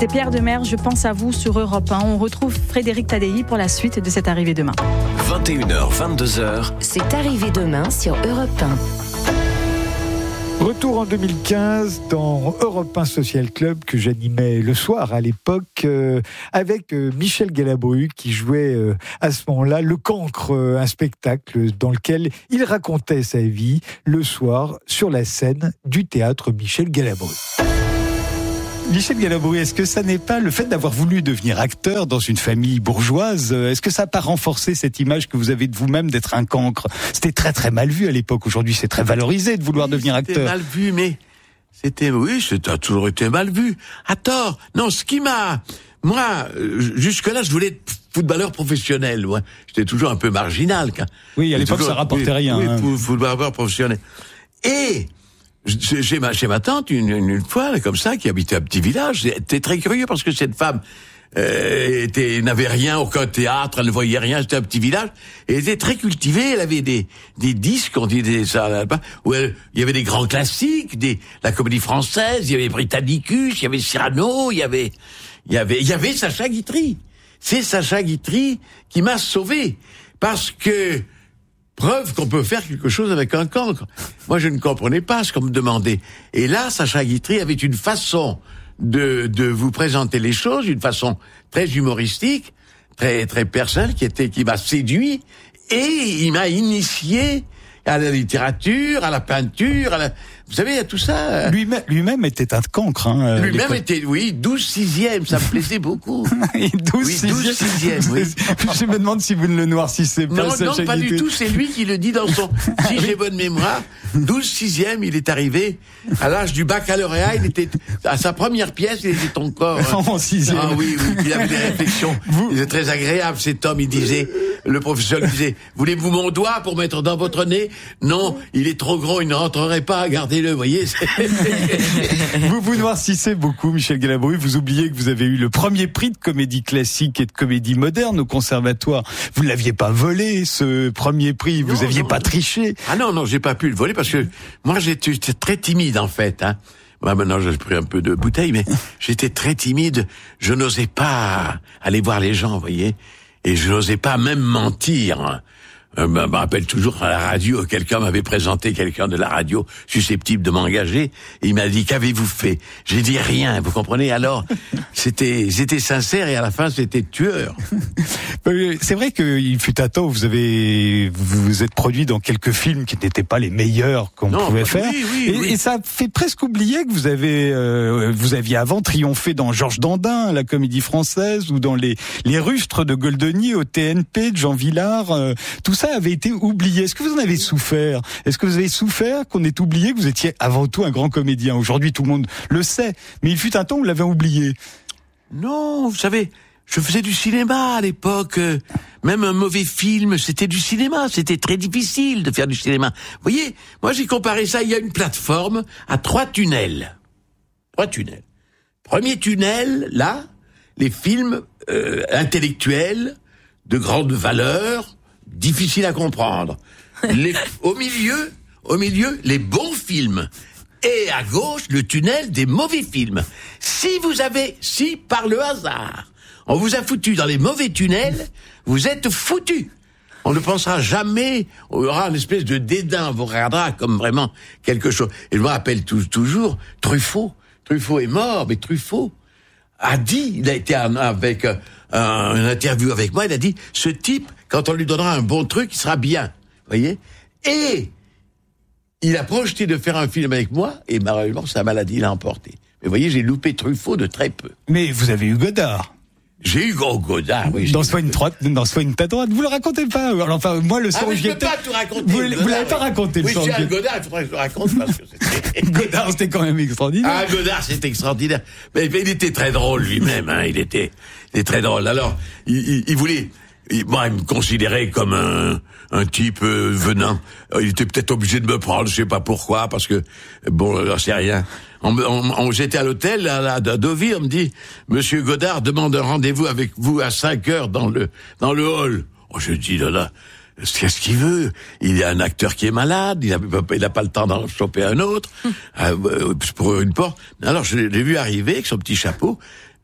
C'était Pierre Demers, je pense à vous sur Europe 1. On retrouve Frédéric Tadei pour la suite de C'est arrivé demain. 21h, 22h. C'est arrivé demain sur Europe 1. Retour en 2015 dans Europe 1 Social Club que j'animais le soir à l'époque avec Michel Galabru qui jouait à ce moment-là Le Cancre, un spectacle dans lequel il racontait sa vie le soir sur la scène du théâtre Michel Galabru. Michel Galabru, est-ce que ça n'est pas le fait d'avoir voulu devenir acteur dans une famille bourgeoise, est-ce que ça n'a pas renforcé cette image que vous avez de vous-même d'être un cancre ? C'était très très mal vu à l'époque, aujourd'hui c'est très valorisé de vouloir devenir acteur. C'était mal vu, mais ça a toujours été mal vu. À tort. Non, moi, jusque-là, je voulais être footballeur professionnel. Ouais. J'étais toujours un peu marginal. Oui, à l'époque ça rapportait rien. Oui, footballeur professionnel. Et chez ma tante, une fois, comme ça, qui habitait un petit village, j'étais très curieux parce que cette femme n'avait rien, aucun théâtre, elle ne voyait rien, c'était un petit village, et elle était très cultivée, elle avait des disques, on disait ça, où il y avait des grands classiques, la comédie française, il y avait Britannicus, il y avait Cyrano, il y avait Sacha Guitry. C'est Sacha Guitry qui m'a sauvé, parce que preuve qu'on peut faire quelque chose avec un cancre. Moi, je ne comprenais pas ce qu'on me demandait. Et là, Sacha Guitry avait une façon de vous présenter les choses, une façon très humoristique, très très personnelle, qui m'a séduit, et il m'a initié à la littérature, à la peinture, vous savez, à tout ça. Lui-même était un cancre. Lui-même était, 12/6e, ça me plaisait beaucoup. 12/6e, oui. Je me demande si vous ne le noircissez pas. Non, pas du tout, c'est lui qui le dit dans son... Si j'ai bonne mémoire, 12/6e, il est arrivé à l'âge du baccalauréat, il était à sa première pièce, il était encore... En 6e. Ah oui, il avait des réflexions. Il était très agréable, cet homme, le professeur disait, voulez-vous mon doigt pour mettre dans votre nez? Non, il est trop gros, il ne rentrerait pas, gardez-le, vous voyez. Vous noircissez beaucoup, Michel Galabru, vous oubliez que vous avez eu le premier prix de comédie classique et de comédie moderne au conservatoire. Vous ne l'aviez pas volé, ce premier prix, vous n'aviez pas triché. Ah non, j'ai pas pu le voler parce que moi j'étais très timide en fait, hein. Moi, maintenant, j'ai pris un peu de bouteille, mais j'étais très timide. Je n'osais pas aller voir les gens, vous voyez. Et je n'osais pas même mentir. Je me rappelle toujours à la radio, quelqu'un m'avait présenté quelqu'un de la radio susceptible de m'engager, et il m'a dit, qu'avez-vous fait? J'ai dit rien, vous comprenez? Alors, c'était sincère, et à la fin, c'était tueur. C'est vrai qu'il fut un temps où vous êtes produit dans quelques films qui n'étaient pas les meilleurs qu'on pouvait faire. Oui. Et ça fait presque oublier que vous aviez avant triomphé dans Georges Dandin, la comédie française, ou dans les Rustres de Goldoni au TNP de Jean Vilar, tout ça avait été oublié. Est-ce que vous en avez souffert? Est-ce que vous avez souffert qu'on ait oublié que vous étiez avant tout un grand comédien? Aujourd'hui, tout le monde le sait, mais il fut un temps où vous l'avez oublié. Non, vous savez, je faisais du cinéma à l'époque. Même un mauvais film, c'était du cinéma. C'était très difficile de faire du cinéma. Vous voyez, moi j'ai comparé ça, il y a une plateforme à 3 tunnels. 3 tunnels. Premier tunnel, là, les films intellectuels, de grande valeur, difficile à comprendre. Au milieu, les bons films. Et à gauche, le tunnel des mauvais films. Si par le hasard, on vous a foutu dans les mauvais tunnels, vous êtes foutus. On ne pensera jamais, on aura une espèce de dédain, on vous regardera comme vraiment quelque chose. Et je me rappelle toujours, Truffaut. Truffaut est mort, mais Truffaut a dit, il a été avec une interview avec moi, il a dit, ce type, quand on lui donnera un bon truc, il sera bien. Vous voyez? Et il a projeté de faire un film avec moi, et malheureusement, sa maladie l'a emporté. Mais vous voyez, j'ai loupé Truffaut de très peu. Mais vous avez eu Godard. J'ai eu Godard, oui. Dans Soigne ta droite. Vous le racontez pas. Alors, enfin, moi, le soir où j'y étais. Je peux pas tout raconter. Vous l'avez pas raconté, le soir où j'y étais. Godard, il faudrait que je le raconte parce que c'était... Godard, c'était quand même extraordinaire. Ah, Godard, c'était extraordinaire. Mais il était très drôle lui-même, hein. Il était très drôle. Alors, il voulait, moi, il me considérait comme un type venant. Il était peut-être obligé de me prendre, je sais pas pourquoi, parce que, bon, j'en sais rien. J'étais à l'hôtel, à Deauville, on me dit, Monsieur Godard demande un rendez-vous avec vous à 5h dans le hall. Oh, je dis, là, qu'est-ce qu'il veut? Il y a un acteur qui est malade, il a pas le temps d'en choper un autre, pour une porte. Alors, je l'ai vu arriver avec son petit chapeau,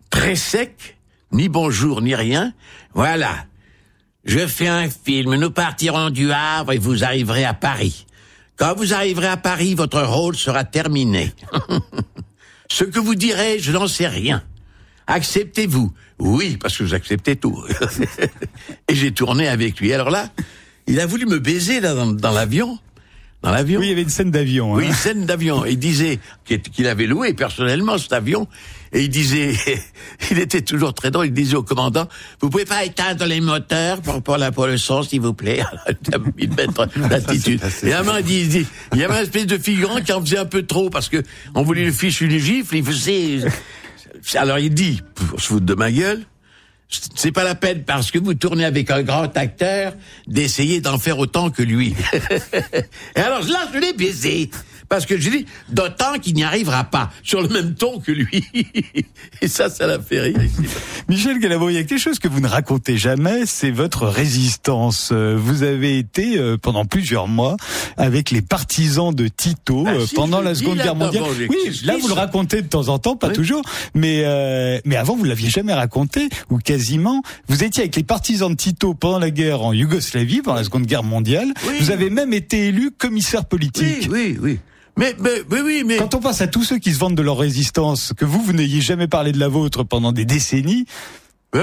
très sec, ni bonjour, ni rien. Voilà. Je fais un film, nous partirons du Havre et vous arriverez à Paris. Quand vous arriverez à Paris, votre rôle sera terminé. Ce que vous direz, je n'en sais rien. Acceptez-vous? Oui, parce que vous acceptez tout. Et j'ai tourné avec lui. Alors là, il a voulu me baiser là, dans l'avion. Dans l'avion. Oui, il y avait une scène d'avion. Oui, hein. une scène d'avion. Il disait qu'il avait loué personnellement cet avion. Et il disait, il était toujours très drôle, il disait au commandant, vous pouvez pas éteindre les moteurs pour le son, s'il vous plaît. Il mettre l'attitude. Et à main, il y avait une espèce de figurant qui en faisait un peu trop parce que on voulait lui fiche une gifle, il faisait. Alors il dit, pour se foutre de ma gueule, c'est pas la peine parce que vous tournez avec un grand acteur d'essayer d'en faire autant que lui. Et alors là, je l'ai baisé. Parce que j'ai dit, d'autant qu'il n'y arrivera pas sur le même ton que lui. Et ça l'a fait rire. Michel Galabru, il y a quelque chose que vous ne racontez jamais, c'est votre résistance. Vous avez été pendant plusieurs mois avec les partisans de Tito pendant la Seconde Guerre mondiale. Oui, là vous le racontez de temps en temps, pas toujours, mais avant vous l'aviez jamais raconté ou quasiment. Vous étiez avec les partisans de Tito pendant la guerre en Yougoslavie, pendant la Seconde Guerre mondiale. Oui. Vous avez même été élu commissaire politique. Oui. Mais quand on pense à tous ceux qui se vantent de leur résistance, que vous n'ayez jamais parlé de la vôtre pendant des décennies. Je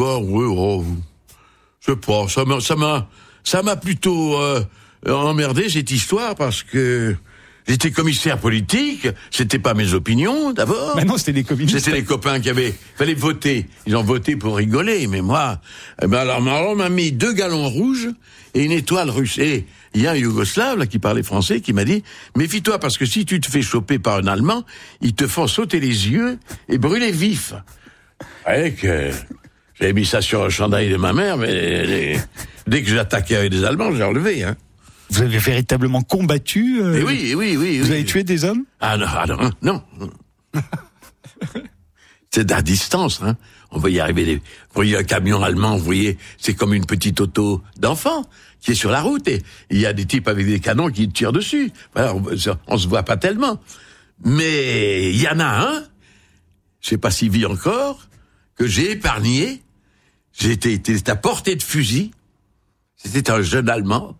sais pas, ça m'a plutôt emmerdé cette histoire parce que j'étais commissaire politique, c'était pas mes opinions d'abord. Mais non, c'était des communistes. C'était les copains fallait voter. Ils ont voté pour rigoler, mais moi, alors on m'a mis 2 galons rouges et une étoile russe. Et il y a un Yougoslave là qui parlait français qui m'a dit méfie-toi parce que si tu te fais choper par un Allemand, ils te font sauter les yeux et brûler vif. J'avais mis ça sur un chandail de ma mère, mais dès que j'attaquais avec des Allemands, j'ai enlevé. Hein. Vous avez véritablement combattu Oui. Vous avez tué des hommes? Non. C'est à distance, hein. On voyait arriver vous voyez un camion allemand, vous voyez, c'est comme une petite auto d'enfant qui est sur la route et il y a des types avec des canons qui tirent dessus. Voilà, on se voit pas tellement. Mais il y en a un, je sais pas s'il vit encore, que j'ai épargné. J'étais à portée de fusil. C'était un jeune Allemand.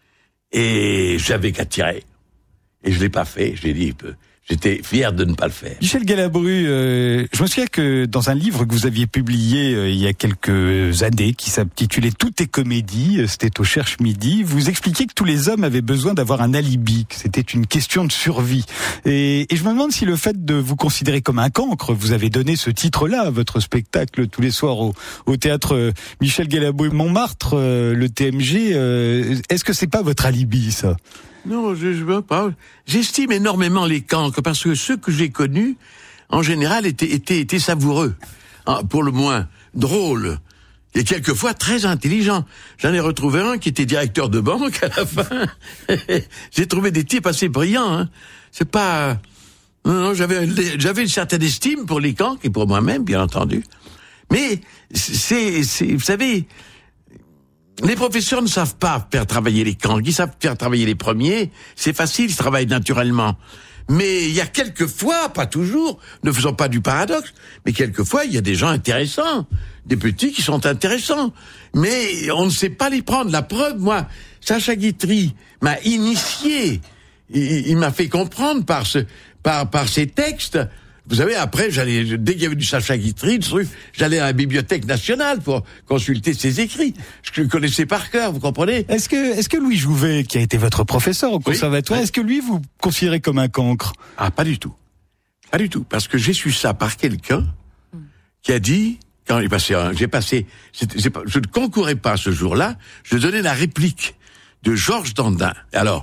Et j'avais qu'à tirer. Et je l'ai pas fait. Je l'ai dit, j'étais fier de ne pas le faire. Michel Galabru, je me souviens que dans un livre que vous aviez publié il y a quelques années, qui s'intitulait Tout est comédie, c'était au Cherche Midi, vous expliquiez que tous les hommes avaient besoin d'avoir un alibi, que c'était une question de survie. Et je me demande si le fait de vous considérer comme un cancre, vous avez donné ce titre-là à votre spectacle tous les soirs au théâtre Michel Galabru Montmartre, le TMG, est-ce que c'est pas votre alibi, ça? Non, je veux pas. J'estime énormément les cancres parce que ceux que j'ai connus, en général, étaient savoureux, pour le moins drôles et quelquefois très intelligents. J'en ai retrouvé un qui était directeur de banque à la fin. J'ai trouvé des types assez brillants. Hein. C'est pas. Non, j'avais une certaine estime pour les cancres et pour moi-même, bien entendu. Mais vous savez. Les professeurs ne savent pas faire travailler les cancres, ils savent faire travailler les premiers, c'est facile, ils travaillent naturellement. Mais il y a quelquefois, pas toujours, ne faisons pas du paradoxe, mais quelquefois il y a des gens intéressants, des petits qui sont intéressants. Mais on ne sait pas les prendre. La preuve, moi, Sacha Guitry m'a initié, il m'a fait comprendre par ses textes. Vous savez, après, dès qu'il y avait du Sacha Guitry, j'allais à la Bibliothèque nationale pour consulter ses écrits. Je le connaissais par cœur, vous comprenez? Est-ce que Louis Jouvet, qui a été votre professeur au conservatoire, oui. Est-ce que lui, vous considérez comme un cancre? Ah, pas du tout. Pas du tout. Parce que j'ai su ça par quelqu'un qui a dit, quand je ne concourais pas ce jour-là, je donnais la réplique de Georges Dandin. Alors,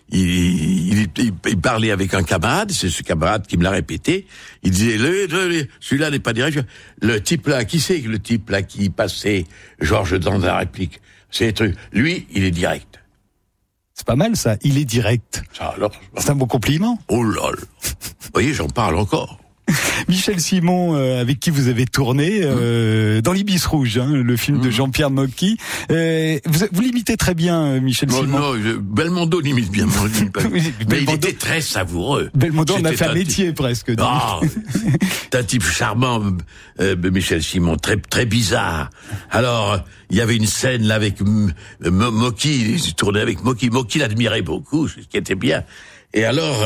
il parlait avec un camarade, c'est ce camarade qui me l'a répété. Il disait, celui-là n'est pas direct. Le type là, qui c'est le type là qui passait Georges dans la réplique? C'est lui, il est direct. C'est pas mal ça, il est direct. Ça alors. C'est un bon compliment. Oh là là. Vous voyez, j'en parle encore. Michel Simon, avec qui vous avez tourné dans l'Ibis Rouge, le film de Jean-Pierre Mocky. Vous l'imitez très bien, Michel Simon. Non, Belmondo l'imite bien. Mais il était très savoureux. Belmondo en a fait un métier presque. C'est un type charmant, Michel Simon, très très bizarre. Alors, il y avait une scène là avec Mocky, il tournait avec Mocky. Mocky l'admirait beaucoup, ce qui était bien. Et alors,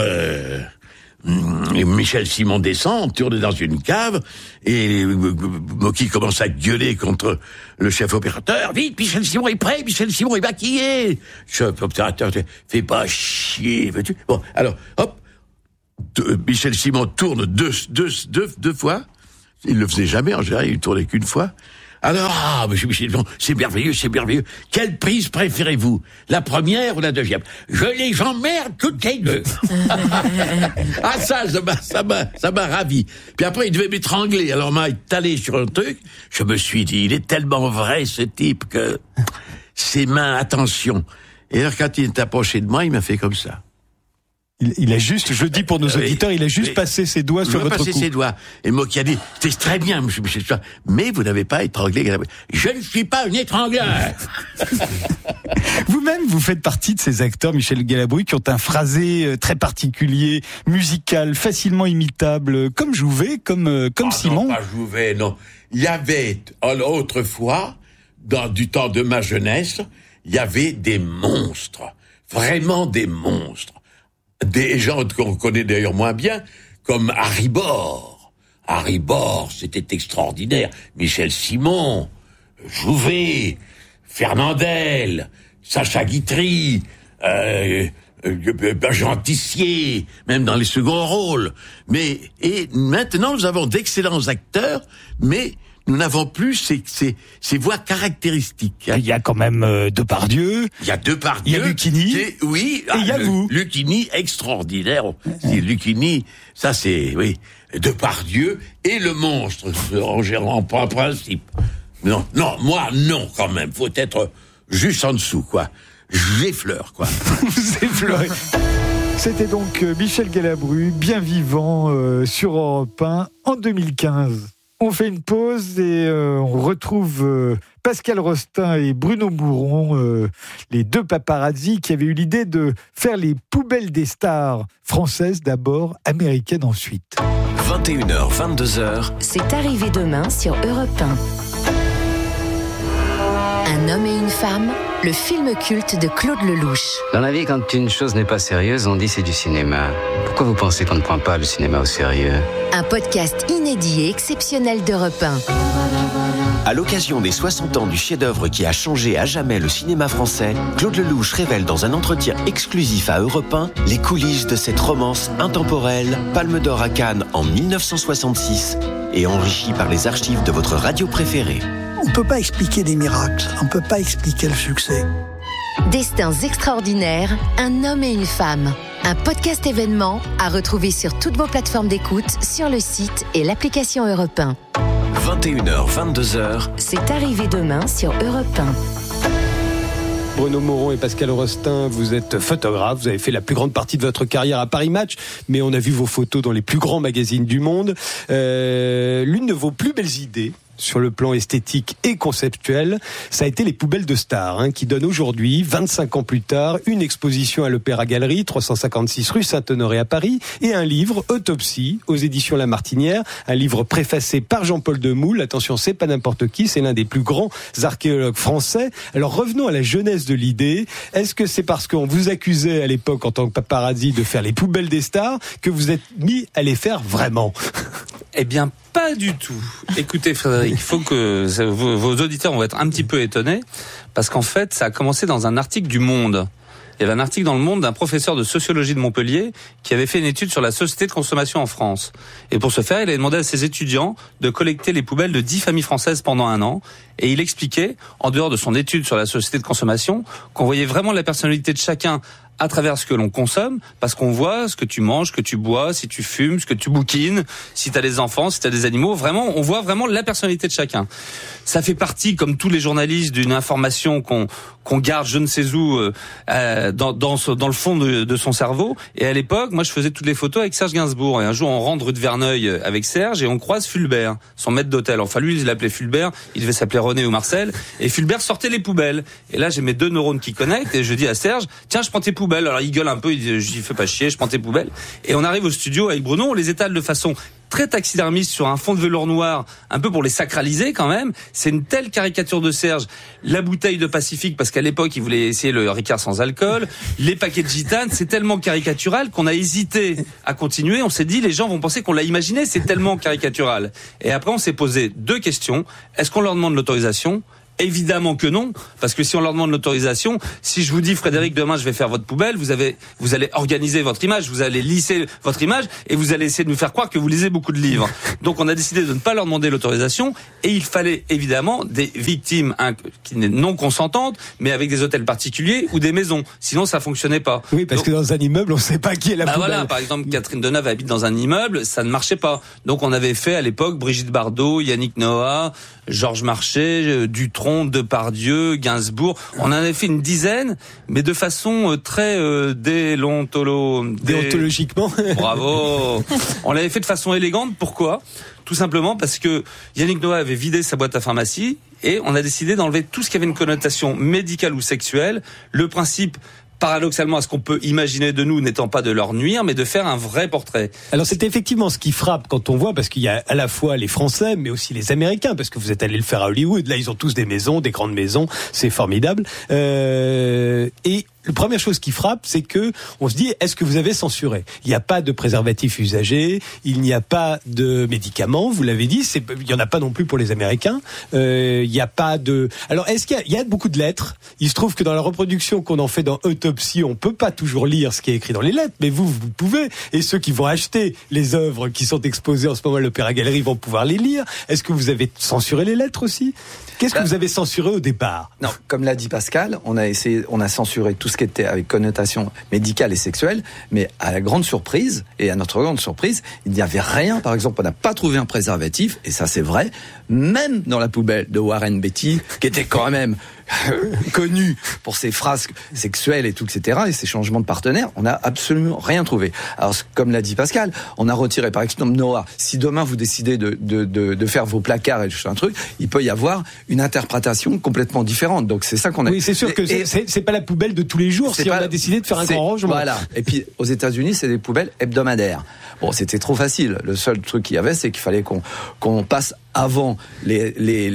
Michel Simon descend, tourne dans une cave, et Mocky commence à gueuler contre le chef opérateur. Vite, Michel Simon est prêt, Michel Simon est maquillé. Chef opérateur, fais pas chier, veux-tu? Bon, alors, hop, Michel Simon tourne deux fois. Il le faisait jamais, en général, il tournait qu'une fois. Alors, monsieur Michel Simon, c'est merveilleux. Quelle prise préférez-vous? La première ou la deuxième? Je les emmerde toutes les deux. Ah, ça m'a ravi. Puis après, il devait m'étrangler. Alors, m'a étalé sur un truc. Je me suis dit, il est tellement vrai, ce type, que ses mains, attention. Et alors, quand il est approché de moi, il m'a fait comme ça. Il a juste, je le dis pour nos auditeurs, il a juste passé ses doigts sur votre cou. Passé ses doigts. Et moi qui a dit, c'était très bien, monsieur Michel, mais vous n'avez pas étranglé. Je ne suis pas un étrangleur. Vous-même, vous faites partie de ces acteurs, Michel Galabru, qui ont un phrasé très particulier, musical, facilement imitable, comme Jouvet, comme Simon. Non, pas Jouvet, non. Il y avait, autrefois, du temps de ma jeunesse, il y avait des monstres. Vraiment des monstres. Des gens qu'on connaît d'ailleurs moins bien, comme Harry Bor. Harry Bor, c'était extraordinaire. Michel Simon, Jouvet, Fernandel, Sacha Guitry, Jean Tissier, même dans les seconds rôles. Et maintenant, nous avons d'excellents acteurs, mais nous n'avons plus ces voix caractéristiques. Il y a quand même Depardieu. Il y a Depardieu. Il y a Lucchini. Oui. Et il y a vous. Lucchini, extraordinaire. Lucchini, ça c'est, oui. Depardieu et le monstre, en principe. Non, moi, non, quand même. Faut être juste en dessous, quoi. J'effleure, quoi. Vous effleurez. C'était donc Michel Galabru, bien vivant, sur Europe 1, en 2015. On fait une pause et on retrouve Pascal Rostin et Bruno Mouron, les deux paparazzi qui avaient eu l'idée de faire les poubelles des stars françaises d'abord, américaines ensuite. 21h, 22h. C'est arrivé demain sur Europe 1. Un homme et une femme, le film culte de Claude Lelouch. Dans la vie, quand une chose n'est pas sérieuse, on dit c'est du cinéma. Pourquoi vous pensez qu'on ne prend pas le cinéma au sérieux? Un podcast inédit et exceptionnel d'Europe 1. À l'occasion des 60 ans du chef-d'œuvre qui a changé à jamais le cinéma français, Claude Lelouch révèle dans un entretien exclusif à Europe 1 les coulisses de cette romance intemporelle, Palme d'Or à Cannes en 1966 et enrichie par les archives de votre radio préférée. On ne peut pas expliquer des miracles, on ne peut pas expliquer le succès. Destins extraordinaires, un homme et une femme. Un podcast événement à retrouver sur toutes vos plateformes d'écoute, sur le site et l'application Europe 1. 21h, 22h. C'est arrivé demain sur Europe 1. Bruno Mouron et Pascal Rostin, vous êtes photographes, vous avez fait la plus grande partie de votre carrière à Paris Match, mais on a vu vos photos dans les plus grands magazines du monde. L'une de vos plus belles idées, sur le plan esthétique et conceptuel, ça a été les poubelles de stars, qui donnent aujourd'hui, 25 ans plus tard, une exposition à l'Opéra Galerie, 356 rue Saint-Honoré à Paris, et un livre, Autopsie, aux éditions La Martinière, un livre préfacé par Jean-Paul Demoule. Attention, c'est pas n'importe qui, c'est l'un des plus grands archéologues français. Alors revenons à la jeunesse de l'idée. Est-ce que c'est parce qu'on vous accusait à l'époque, en tant que paparazzi, de faire les poubelles des stars, que vous êtes mis à les faire vraiment? Eh bien, pas du tout. Écoutez, Frédéric, il faut que vos auditeurs vont être un petit peu étonnés, parce qu'en fait, ça a commencé dans un article du Monde. Il y avait un article dans Le Monde d'un professeur de sociologie de Montpellier qui avait fait une étude sur la société de consommation en France. Et pour ce faire, il avait demandé à ses étudiants de collecter les poubelles de 10 familles françaises pendant un an. Et il expliquait, en dehors de son étude sur la société de consommation, qu'on voyait vraiment la personnalité de chacun à travers ce que l'on consomme, parce qu'on voit ce que tu manges, ce que tu bois, si tu fumes, ce que tu bouquines, si t'as des enfants, si t'as des animaux. Vraiment, on voit vraiment la personnalité de chacun. Ça fait partie, comme tous les journalistes, d'une information qu'on garde je ne sais où dans le fond de son cerveau. Et à l'époque, moi, je faisais toutes les photos avec Serge Gainsbourg. Et un jour, on rentre rue de Verneuil avec Serge et on croise Fulbert, son maître d'hôtel. Enfin, lui, il l'appelait Fulbert. Il devait s'appeler René ou Marcel. Et Fulbert sortait les poubelles. Et là, j'ai mes 2 neurones qui connectent et je dis à Serge, tiens, je prends tes poubelles. Alors, il gueule un peu. Je dis, fais pas chier, je prends tes poubelles. Et on arrive au studio avec Bruno. On les étale de façon très taxidermiste sur un fond de velours noir, un peu pour les sacraliser quand même. C'est une telle caricature de Serge. La bouteille de Pacifique, parce qu'à l'époque, il voulait essayer le Ricard sans alcool. Les paquets de gitane, c'est tellement caricatural qu'on a hésité à continuer. On s'est dit, les gens vont penser qu'on l'a imaginé, c'est tellement caricatural. Et après, on s'est posé 2 questions. Est-ce qu'on leur demande l'autorisation ? Évidemment que non, parce que si on leur demande l'autorisation, si je vous dis Frédéric, demain je vais faire votre poubelle, vous allez organiser votre image, vous allez lisser votre image et vous allez essayer de nous faire croire que vous lisez beaucoup de livres. Donc on a décidé de ne pas leur demander l'autorisation et il fallait évidemment des victimes non consentantes, mais avec des hôtels particuliers ou des maisons. Sinon ça fonctionnait pas. Oui, parce que dans un immeuble, on sait pas qui est la poubelle. Voilà, par exemple, Catherine Deneuve habite dans un immeuble, ça ne marchait pas. Donc on avait fait à l'époque Brigitte Bardot, Yannick Noah, Georges Marchais, Dutronc, Depardieu, Gainsbourg. On en avait fait une dizaine, mais de façon très déontologiquement. Bravo. On l'avait fait de façon élégante. Pourquoi ? Tout simplement parce que Yannick Noah avait vidé sa boîte à pharmacie et on a décidé d'enlever tout ce qui avait une connotation médicale ou sexuelle. Le principe, paradoxalement à ce qu'on peut imaginer de nous n'étant pas de leur nuire, mais de faire un vrai portrait. Alors c'est effectivement ce qui frappe quand on voit, parce qu'il y a à la fois les Français, mais aussi les Américains, parce que vous êtes allé le faire à Hollywood, là ils ont tous des maisons, des grandes maisons, c'est formidable. Et la première chose qui frappe, c'est que on se dit, est-ce que vous avez censuré ? Il n'y a pas de préservatifs usagés, il n'y a pas de médicaments, vous l'avez dit, il n'y en a pas non plus pour les Américains. Il n'y a pas de... Alors, est-ce qu'il y a beaucoup de lettres ? Il se trouve que dans la reproduction qu'on en fait dans Autopsie, on peut pas toujours lire ce qui est écrit dans les lettres, mais vous pouvez. Et ceux qui vont acheter les œuvres qui sont exposées en ce moment à l'Opéra Galerie vont pouvoir les lire. Est-ce que vous avez censuré les lettres aussi ? Qu'est-ce que vous avez censuré au départ ? Non, comme l'a dit Pascal, on a censuré tout ce qui était avec connotation médicale et sexuelle, mais à la grande surprise, et à notre grande surprise, il n'y avait rien. Par exemple, on n'a pas trouvé un préservatif, et ça c'est vrai, même dans la poubelle de Warren Beatty, qui était quand même connu pour ses phrases sexuelles et tout, etc., et ses changements de partenaire, on n'a absolument rien trouvé. Alors, comme l'a dit Pascal, on a retiré, par exemple, Noah. Si demain vous décidez de faire vos placards et tout un truc, il peut y avoir une interprétation complètement différente. Donc, c'est ça qu'on a. Oui, c'est sûr que c'est pas la poubelle de tous les jours si on a décidé de faire un grand rangement. Voilà. Et puis, aux États-Unis, c'est des poubelles hebdomadaires. Bon, c'était trop facile. Le seul truc qu'il y avait, c'est qu'il fallait qu'on passe avant les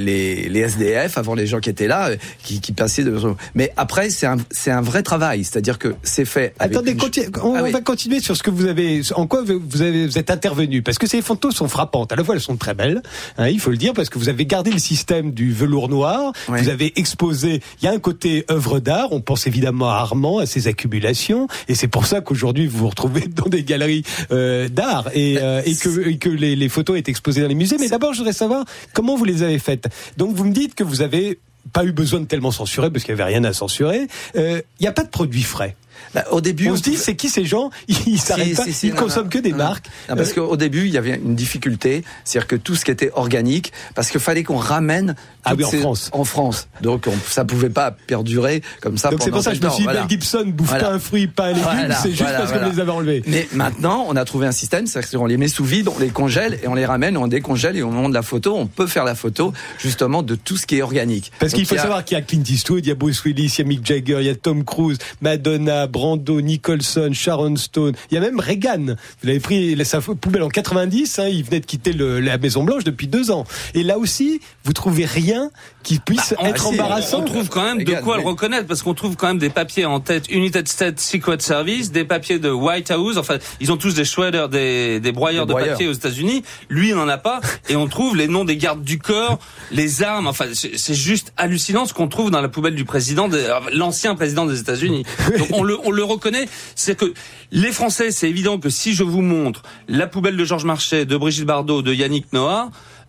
SDF, avant les gens qui étaient là, qui passaient de... Mais après, c'est un vrai travail, c'est-à-dire que c'est fait avec... Attendez, on va continuer sur ce que vous avez... En quoi vous êtes intervenu, parce que ces photos sont frappantes. À la fois, elles sont très belles, hein, il faut le dire, parce que vous avez gardé le système du velours noir, oui. Vous avez exposé... Il y a un côté œuvre d'art, on pense évidemment à Armand, à ses accumulations, et c'est pour ça qu'aujourd'hui, vous vous retrouvez dans des galeries d'art, et que les photos est exposées dans les musées. Mais d'abord, je voudrais savoir comment vous les avez faites. Donc vous me dites que vous avez pas eu besoin de tellement censurer parce qu'il n'y avait rien à censurer. Il n'y a pas de produits frais. Bah, au début, on se dit, c'est qui ces gens ? Ils s'arrêtent pas, ils consomment que des marques. Non, parce qu'au début, il y avait une difficulté, c'est-à-dire que tout ce qui était organique, parce qu'il fallait qu'on ramène en France. Donc ça pouvait pas perdurer comme ça. Donc c'est pour ça que je me suis dit, Mel Gibson bouffe pas un fruit, pas un légume, c'est juste parce qu'on les avait enlevés. Mais maintenant, on a trouvé un système, c'est-à-dire qu'on les met sous vide, on les congèle et on les ramène, on décongèle et au moment de la photo, on peut faire la photo justement de tout ce qui est organique. Parce qu'il faut savoir qu'il y a Clint Eastwood, il y a Bruce Willis, il y a Mick Jagger, il y a Tom Cruise, Madonna, Brando, Nicholson, Sharon Stone, il y a même Reagan. Vous l'avez pris sa poubelle en 90, hein, il venait de quitter la Maison Blanche depuis 2 ans. Et là aussi, vous trouvez rien qui puisse être embarrassant. On trouve quand même de quoi le reconnaître, parce qu'on trouve quand même des papiers en tête United States Secret Service, des papiers de White House, enfin, ils ont tous des shredders, des broyeurs de papier aux États-Unis. Lui, il n'en a pas. Et on trouve les noms des gardes du corps, les armes, enfin, c'est juste hallucinant ce qu'on trouve dans la poubelle du président, l'ancien président des États-Unis. Donc on le reconnaît. C'est que les Français, c'est évident que si je vous montre la poubelle de Georges Marchais, de Brigitte Bardot, de Yannick Noah,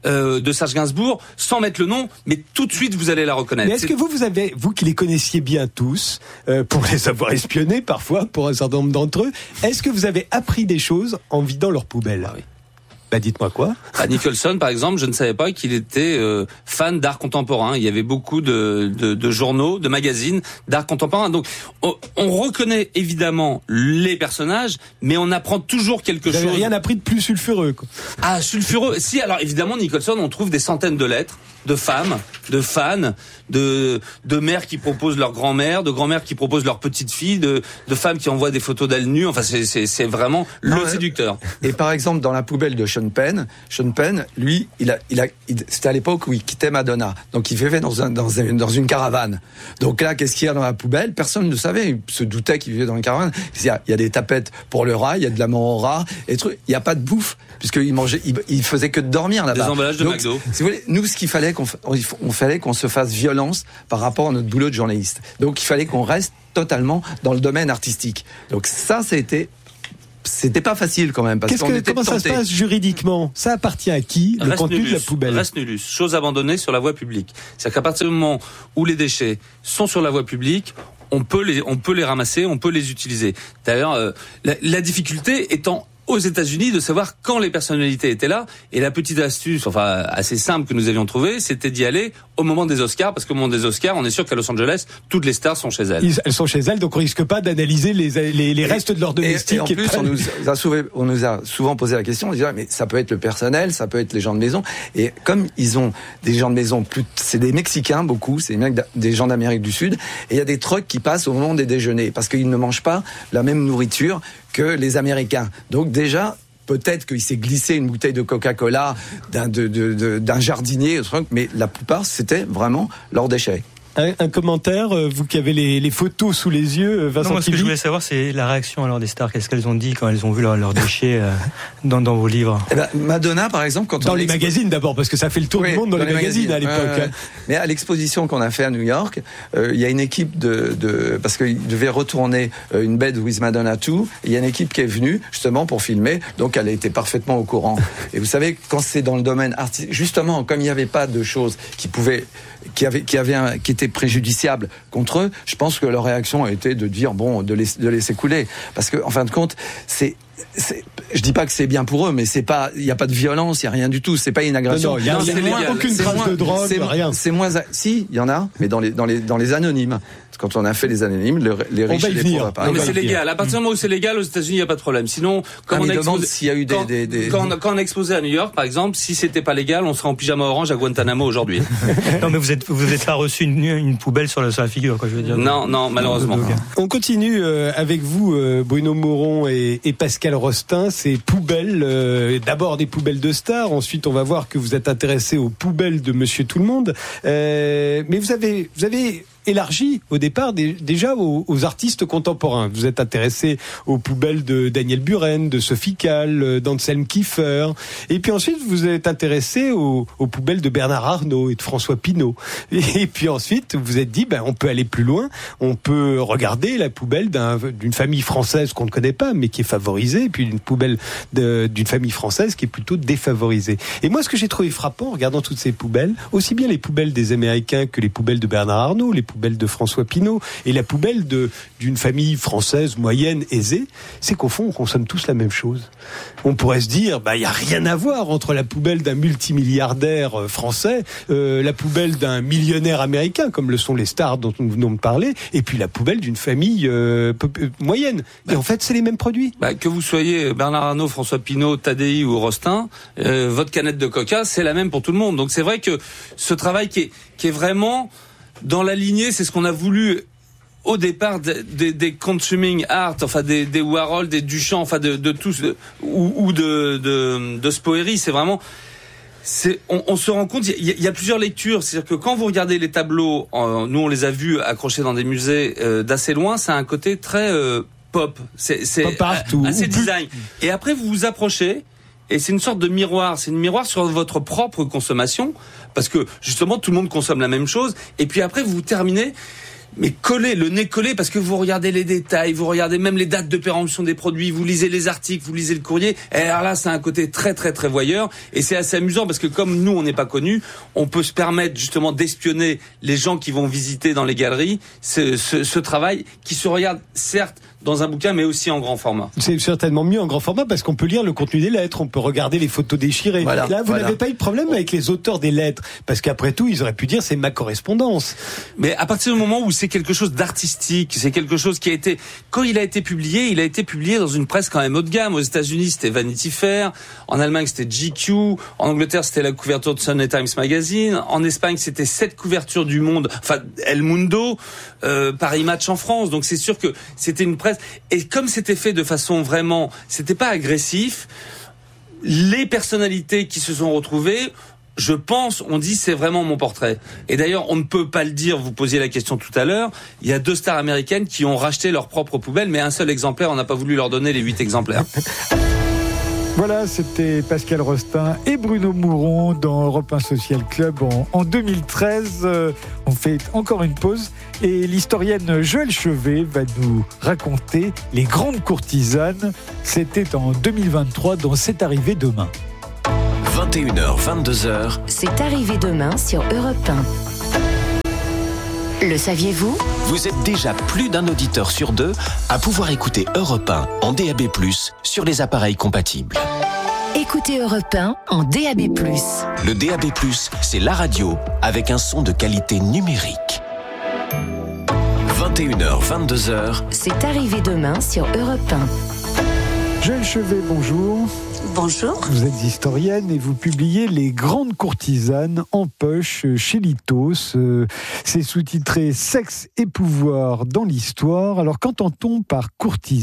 de Serge Gainsbourg, sans mettre le nom, mais tout de suite vous allez la reconnaître. Mais est-ce que vous qui les connaissiez bien tous, pour les avoir espionnés parfois, pour un certain nombre d'entre eux, est-ce que vous avez appris des choses en vidant leur poubelle? Oui. Bah dites-moi quoi. Nicholson, par exemple, je ne savais pas qu'il était fan d'art contemporain. Il y avait beaucoup de journaux, de magazines d'art contemporain. Donc, on reconnaît évidemment les personnages, mais on apprend toujours quelque chose. Vous n'avez rien appris de plus sulfureux, quoi. Ah, sulfureux. Si, alors évidemment, Nicholson, on trouve des centaines de lettres de femmes, de fans, de mères qui proposent leur grand-mère, de grand-mères qui proposent leur petite-fille, de femmes qui envoient des photos d'elles nues. Enfin, c'est vraiment le séducteur. Et par exemple, dans la poubelle de Sean Penn, lui, c'était à l'époque où il quittait Madonna. Donc, il vivait dans une caravane. Donc là, qu'est-ce qu'il y a dans la poubelle? Personne ne savait. Il se doutait qu'il vivait dans une caravane. Il y a des tapettes pour le rat, il y a de la mort au rat, et trucs. Il n'y a pas de bouffe, puisqu'il mangeait, il faisait que de dormir là-bas. Des emballages de donc, McDo. Si vous voulez, nous, ce qu'il fallait fallait qu'on se fasse violence par rapport à notre boulot de journaliste. Donc, il fallait qu'on reste totalement dans le domaine artistique. Donc, ça, c'était pas facile quand même. Comment ça se passe juridiquement? Ça appartient à qui, le contenu de la poubelle? Reste nullus, chose abandonnée sur la voie publique. C'est-à-dire qu'à partir du moment où les déchets sont sur la voie publique, on peut les ramasser, on peut les utiliser. D'ailleurs, la difficulté étant aux États-Unis de savoir quand les personnalités étaient là, et la petite astuce, enfin assez simple que nous avions trouvée, c'était d'y aller au moment des Oscars, parce qu'au moment des Oscars, on est sûr qu'à Los Angeles, toutes les stars sont chez elles. Elles sont chez elles, donc on risque pas d'analyser les restes de leurs domestiques. Et en plus, on nous a souvent posé la question, on disait, mais ça peut être le personnel, ça peut être les gens de maison, et comme ils ont des gens de maison, c'est des Mexicains beaucoup, c'est des gens d'Amérique du Sud, et il y a des trucks qui passent au moment des déjeuners, parce qu'ils ne mangent pas la même nourriture que les Américains. Donc déjà, peut-être qu'il s'est glissé une bouteille de Coca-Cola d'un jardinier, mais la plupart, c'était vraiment leurs déchets. Un commentaire, vous qui avez les photos sous les yeux, Vincent. Non, moi, ce que je voulais savoir, c'est la réaction alors des stars. Qu'est-ce qu'elles ont dit quand elles ont vu leurs déchets dans vos livres? Madonna, par exemple, dans les magazines d'abord, parce que ça fait le tour du monde dans les magazines à l'époque. Mais à l'exposition qu'on a fait à New York, il y a une équipe parce qu'il devait retourner une Bed with Madonna 2. Il y a une équipe qui est venue justement pour filmer, donc elle a été parfaitement au courant. Et vous savez, quand c'est dans le domaine artistique, justement, comme il n'y avait pas de choses qui étaient préjudiciables contre eux, je pense que leur réaction a été de dire de laisser couler, parce que en fin de compte, je dis pas que c'est bien pour eux, mais il y a pas de violence, il y a rien du tout, c'est pas une agression. Il y a aucune trace de drogue, rien. Si, il y en a, mais dans les anonymes. Quand on a fait les anonymes, les riches et les pauvres. Non, mais c'est légal. À partir du moment où c'est légal, aux États-Unis, il n'y a pas de problème. Sinon, quand on a exposé à New York, par exemple, si c'était pas légal, on serait en pyjama orange à Guantanamo aujourd'hui. Non, mais vous êtes pas reçu une poubelle sur la figure, quoi, je veux dire. Non, malheureusement. On continue avec vous, Bruno Mouron et Pascal Rostin. Ces poubelles, d'abord des poubelles de stars. Ensuite, on va voir que vous êtes intéressé aux poubelles de Monsieur Tout-le-Monde. Mais vous avez élargi au départ déjà aux artistes contemporains. Vous êtes intéressé aux poubelles de Daniel Buren, de Sophie Calle, d'Anselm Kiefer, et puis ensuite vous êtes intéressé aux poubelles de Bernard Arnault et de François Pinault. Et puis ensuite vous vous êtes dit on peut aller plus loin, on peut regarder la poubelle d'une famille française qu'on ne connaît pas mais qui est favorisée, et puis une poubelle d'une famille française qui est plutôt défavorisée. Et moi ce que j'ai trouvé frappant en regardant toutes ces poubelles, aussi bien les poubelles des Américains que les poubelles de Bernard Arnault, les poubelle de François Pinault et la poubelle d'une famille française moyenne aisée, c'est qu'au fond on consomme tous la même chose. On pourrait se dire il y a rien à voir entre la poubelle d'un multimilliardaire français, la poubelle d'un millionnaire américain comme le sont les stars dont nous venons de parler, et puis la poubelle d'une famille moyenne. Et en fait c'est les mêmes produits. Que vous soyez Bernard Arnault, François Pinault, Tadei ou Rostin, votre canette de Coca c'est la même pour tout le monde. Donc c'est vrai que ce travail qui est vraiment dans la lignée, c'est ce qu'on a voulu au départ des consuming art, enfin des Warhol, des Duchamp, enfin de tous, ou de Spoeri. C'est vraiment, on se rend compte, il y a plusieurs lectures. C'est-à-dire que quand vous regardez les tableaux, nous on les a vus accrochés dans des musées d'assez loin, ça a un côté très pop. C'est pop partout, assez design. Et après vous vous approchez. Et c'est une sorte de miroir, c'est une miroir sur votre propre consommation, parce que justement tout le monde consomme la même chose, et puis après vous terminez collé, le nez collé, parce que vous regardez les détails, vous regardez même les dates de péremption des produits, vous lisez les articles, vous lisez le courrier. Et alors là, c'est un côté très très très voyeur, et c'est assez amusant parce que comme nous on n'est pas connus, on peut se permettre justement d'espionner les gens qui vont visiter dans les galeries ce travail qui se regarde certes dans un bouquin, mais aussi en grand format. C'est certainement mieux en grand format parce qu'on peut lire le contenu des lettres, on peut regarder les photos déchirées. Voilà, là, vous n'avez pas eu de problème avec les auteurs des lettres, parce qu'après tout, ils auraient pu dire c'est ma correspondance. Mais à partir du moment où c'est quelque chose d'artistique, c'est quelque chose qui a été, quand il a été publié dans une presse quand même haut de gamme. Aux États-Unis, c'était Vanity Fair, en Allemagne, c'était GQ, en Angleterre, c'était la couverture de Sunday Times Magazine, en Espagne, c'était cette couverture du Monde, enfin El Mundo, Paris Match en France. Donc c'est sûr que c'était une presse. Et comme c'était fait de façon vraiment, c'était pas agressif, les personnalités qui se sont retrouvées, je pense, on dit c'est vraiment mon portrait. Et d'ailleurs, on ne peut pas le dire, vous posiez la question tout à l'heure, il y a 2 stars américaines qui ont racheté leur propre poubelle, mais un seul exemplaire, on n'a pas voulu leur donner les 8 exemplaires. Voilà, c'était Pascal Rostin et Bruno Mouron dans Europe 1 Social Club en 2013. On fait encore une pause et l'historienne Joëlle Chevet va nous raconter les grandes courtisanes. C'était en 2023 dans C'est arrivé demain. 21h, 22h. C'est arrivé demain sur Europe 1. Le saviez-vous ? Vous êtes déjà plus d'un auditeur sur 2 à pouvoir écouter Europe 1 en DAB+, sur les appareils compatibles. Écoutez Europe 1 en DAB+. Le DAB+, c'est la radio avec un son de qualité numérique. 21h, 22h. C'est arrivé demain sur Europe 1. Joëlle Chevet, bonjour. Bonjour. Vous êtes historienne et vous publiez Les grandes courtisanes en poche chez Litos. C'est sous-titré Sexe et pouvoir dans l'histoire. Alors qu'entend-on par courtisane ?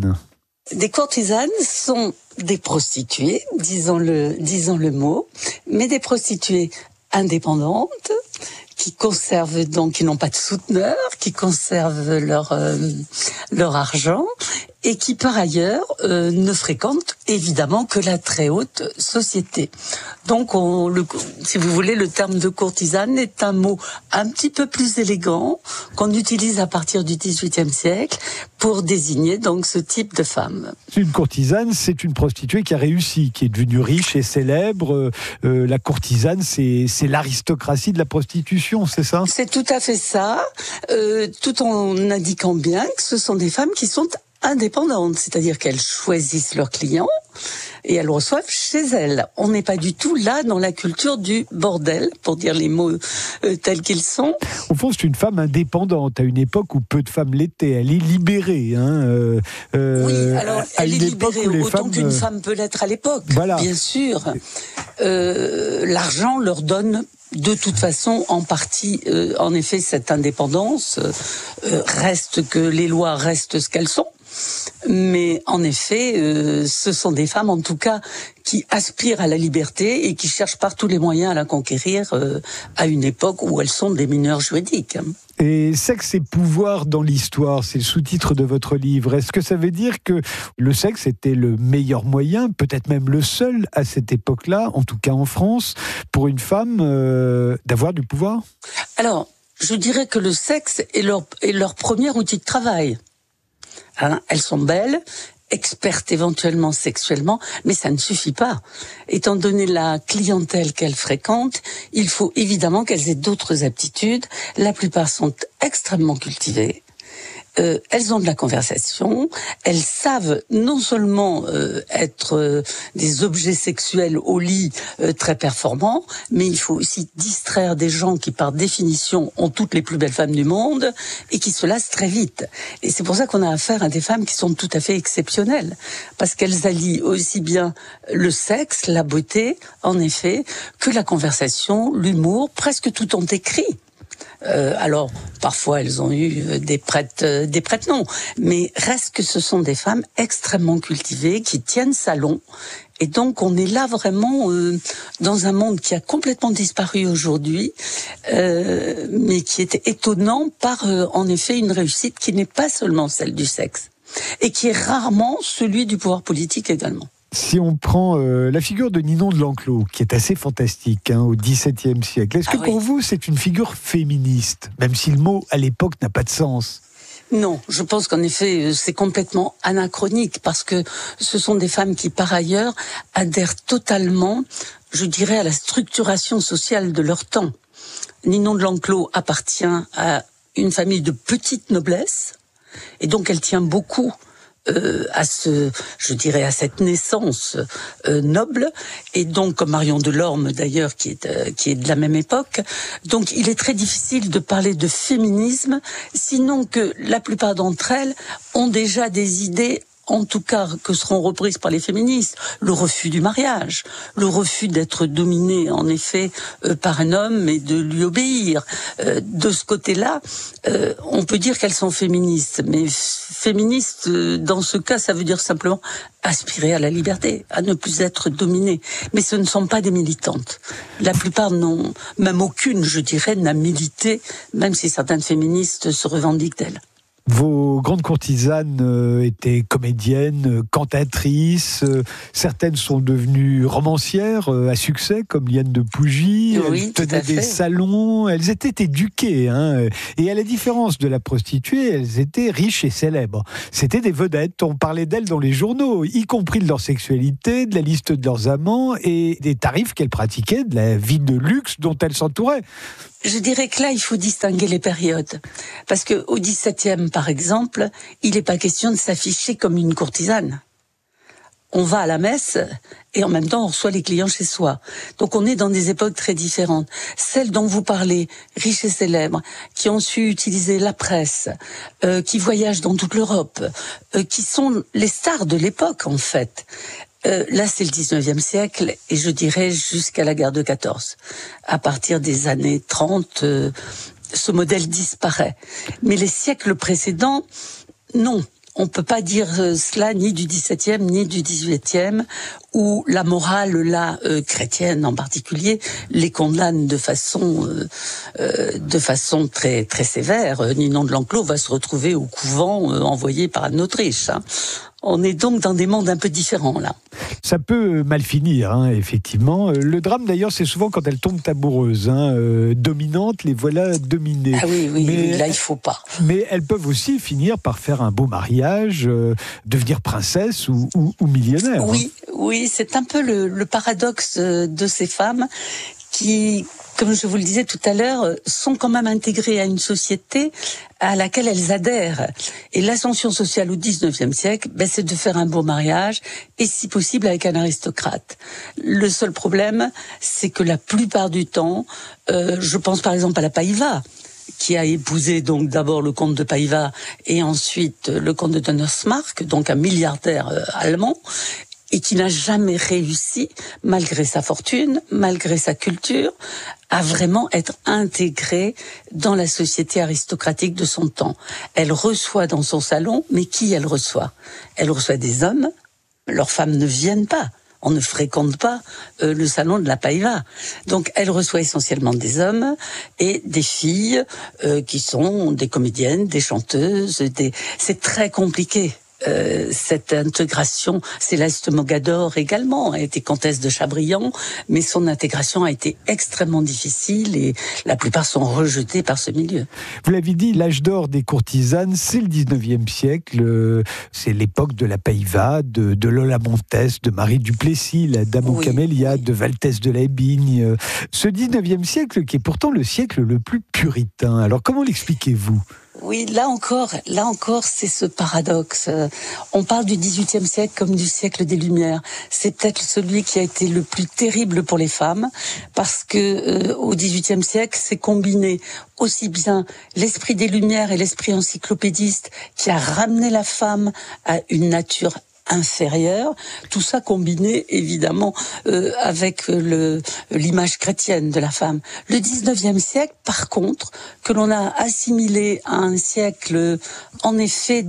Des courtisanes sont des prostituées, disons le mot, mais des prostituées indépendantes qui conservent donc, qui n'ont pas de souteneur, qui conservent leur argent et qui par ailleurs ne fréquentent évidemment que la très haute société. Donc si vous voulez, le terme de courtisane est un mot un petit peu plus élégant qu'on utilise à partir du XVIIIe siècle pour désigner donc ce type de femme. Une courtisane, c'est une prostituée qui a réussi, qui est devenue riche et célèbre. La courtisane, c'est l'aristocratie de la prostitution, c'est ça ? C'est tout à fait ça, tout en indiquant bien que ce sont des femmes qui sont indépendantes, c'est-à-dire qu'elles choisissent leurs clients et elles reçoivent chez elles. On n'est pas du tout là dans la culture du bordel, pour dire les mots tels qu'ils sont. Au fond, c'est une femme indépendante à une époque où peu de femmes l'étaient. Elle est libérée. Oui, alors elle est libérée autant qu'une femme peut l'être à l'époque, voilà. Bien sûr. L'argent leur donne de toute façon, en partie, en effet, cette indépendance reste que les lois restent ce qu'elles sont. Mais en effet, ce sont des femmes, en tout cas, qui aspirent à la liberté et qui cherchent par tous les moyens à la conquérir à une époque où elles sont des mineures juridiques. Et sexe et pouvoir dans l'histoire, c'est le sous-titre de votre livre. Est-ce que ça veut dire que le sexe était le meilleur moyen, peut-être même le seul à cette époque-là, en tout cas en France, pour une femme d'avoir du pouvoir ? Alors, je dirais que le sexe est leur premier outil de travail. Elles sont belles, expertes éventuellement sexuellement, mais ça ne suffit pas. Étant donné la clientèle qu'elles fréquentent, il faut évidemment qu'elles aient d'autres aptitudes. La plupart sont extrêmement cultivées. Elles ont de la conversation, elles savent non seulement être des objets sexuels au lit très performants, mais il faut aussi distraire des gens qui par définition ont toutes les plus belles femmes du monde et qui se lassent très vite. Et c'est pour ça qu'on a affaire à des femmes qui sont tout à fait exceptionnelles, parce qu'elles allient aussi bien le sexe, la beauté, en effet, que la conversation, l'humour, presque tout ont écrit. Alors, parfois, elles ont eu des prêtres non, mais reste que ce sont des femmes extrêmement cultivées qui tiennent salon. Et donc, on est là vraiment dans un monde qui a complètement disparu aujourd'hui, mais qui est étonnant par, en effet, une réussite qui n'est pas seulement celle du sexe, et qui est rarement celui du pouvoir politique également. Si on prend la figure de Ninon de L'Enclos, qui est assez fantastique au XVIIe siècle, est-ce que pour vous c'est une figure féministe, même si le mot à l'époque n'a pas de sens ? Non, je pense qu'en effet, c'est complètement anachronique parce que ce sont des femmes qui, par ailleurs, adhèrent totalement, je dirais, à la structuration sociale de leur temps. Ninon de L'Enclos appartient à une famille de petite noblesse et donc elle tient beaucoup à cette naissance noble, et donc comme Marion Delorme d'ailleurs qui est de la même époque. Donc il est très difficile de parler de féminisme, sinon que la plupart d'entre elles ont déjà des idées, en tout cas que seront reprises par les féministes, le refus du mariage, le refus d'être dominé en effet par un homme et de lui obéir. De ce côté-là, on peut dire qu'elles sont féministes, mais féministes dans ce cas, ça veut dire simplement aspirer à la liberté, à ne plus être dominées. Mais ce ne sont pas des militantes. La plupart n'ont, même aucune, je dirais, n'a milité, même si certaines féministes se revendiquent d'elles. Vos grandes courtisanes étaient comédiennes, cantatrices, certaines sont devenues romancières à succès, comme Liane de Pougy, elles tenaient des salons, elles étaient éduquées, et à la différence de la prostituée, elles étaient riches et célèbres. C'était des vedettes, on parlait d'elles dans les journaux, y compris de leur sexualité, de la liste de leurs amants et des tarifs qu'elles pratiquaient, de la vie de luxe dont elles s'entouraient. Je dirais que là, il faut distinguer les périodes. Parce que au XVIIe, par exemple, il n'est pas question de s'afficher comme une courtisane. On va à la messe et en même temps, on reçoit les clients chez soi. Donc on est dans des époques très différentes. Celles dont vous parlez, riches et célèbres, qui ont su utiliser la presse, qui voyagent dans toute l'Europe, qui sont les stars de l'époque, en fait. Là, c'est le 19e siècle, et je dirais jusqu'à la guerre de 14. À partir des années 30, ce modèle disparaît. Mais les siècles précédents, non. On peut pas dire cela ni du XVIIe ni du XVIIIe, où la morale, là, chrétienne en particulier, les condamne de façon très très sévère. Ninon de L'Enclos va se retrouver au couvent envoyé par Anne d'Autriche. On est donc dans des mondes un peu différents, là. Ça peut mal finir, effectivement. Le drame, d'ailleurs, c'est souvent quand elles tombent amoureuses. Dominantes, les voilà dominées. Ah oui, mais là, il faut pas. Mais elles peuvent aussi finir par faire un beau mariage, devenir princesse ou millionnaire. Oui, c'est un peu le paradoxe de ces femmes qui, comme je vous le disais tout à l'heure, sont quand même intégrées à une société à laquelle elles adhèrent. Et l'ascension sociale au XIXe siècle, c'est de faire un beau mariage, et si possible avec un aristocrate. Le seul problème, c'est que la plupart du temps, je pense par exemple à la Paiva, qui a épousé donc d'abord le comte de Paiva et ensuite le comte de Donnersmarck, donc un milliardaire allemand, et qui n'a jamais réussi, malgré sa fortune, malgré sa culture, à vraiment être intégrée dans la société aristocratique de son temps. Elle reçoit dans son salon, mais qui elle reçoit ? Elle reçoit des hommes, leurs femmes ne viennent pas. On ne fréquente pas le salon de la Paiva. Donc elle reçoit essentiellement des hommes et des filles qui sont des comédiennes, des chanteuses. C'est très compliqué. Cette intégration, Céleste Mogador également a été comtesse de Chabriand, mais son intégration a été extrêmement difficile et la plupart sont rejetés par ce milieu. Vous l'avez dit, l'âge d'or des courtisanes, c'est le 19e siècle, c'est l'époque de la Paiva, de Lola Montès, de Marie Duplessis, la Dame aux Camélias, de Valtès de la Bigne. Ce 19e siècle qui est pourtant le siècle le plus puritain. Alors comment l'expliquez-vous ? Oui, là encore, c'est ce paradoxe. On parle du XVIIIe siècle comme du siècle des Lumières. C'est peut-être celui qui a été le plus terrible pour les femmes, parce que au XVIIIe siècle, c'est combiné aussi bien l'esprit des Lumières et l'esprit encyclopédiste qui a ramené la femme à une nature inférieure, tout ça combiné évidemment avec l'image chrétienne de la femme. Le 19e siècle, par contre, que l'on a assimilé à un siècle en effet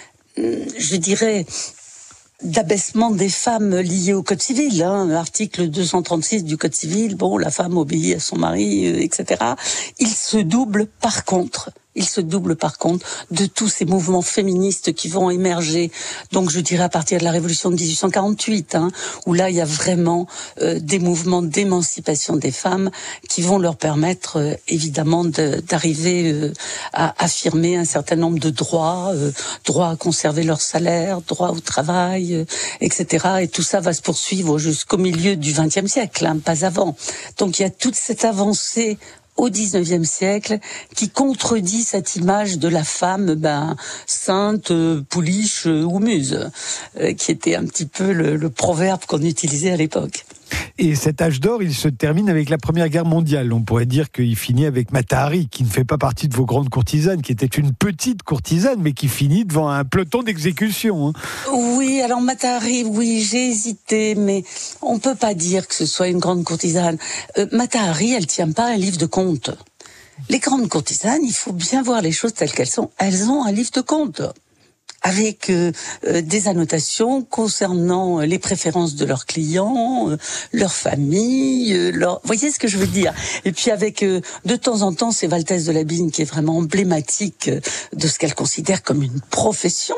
je dirais, d'abaissement des femmes liées au Code civil, article 236 du Code civil, la femme obéit à son mari, etc. Il se double par contre Il se double par contre de tous ces mouvements féministes qui vont émerger. Donc je dirais à partir de la Révolution de 1848, où là il y a vraiment des mouvements d'émancipation des femmes qui vont leur permettre évidemment d'arriver à affirmer un certain nombre de droits, droit à conserver leur salaire, droit au travail, etc. Et tout ça va se poursuivre jusqu'au milieu du XXe siècle, pas avant. Donc il y a toute cette avancée au XIXe siècle, qui contredit cette image de la femme, sainte, pouliche ou muse, qui était un petit peu le proverbe qu'on utilisait à l'époque. Et cet âge d'or, il se termine avec la Première Guerre mondiale. On pourrait dire qu'il finit avec Mata Hari, qui ne fait pas partie de vos grandes courtisanes, qui était une petite courtisane, mais qui finit devant un peloton d'exécution. Oui, alors Mata Hari, oui, j'ai hésité, mais on peut pas dire que ce soit une grande courtisane. Mata Hari, elle tient pas un livre de contes. Les grandes courtisanes, il faut bien voir les choses telles qu'elles sont. Elles ont un livre de contes, avec des annotations concernant les préférences de leurs clients, leur famille, Vous voyez ce que je veux dire? Et puis avec, de temps en temps, c'est Valtès de Labigne qui est vraiment emblématique de ce qu'elle considère comme une profession.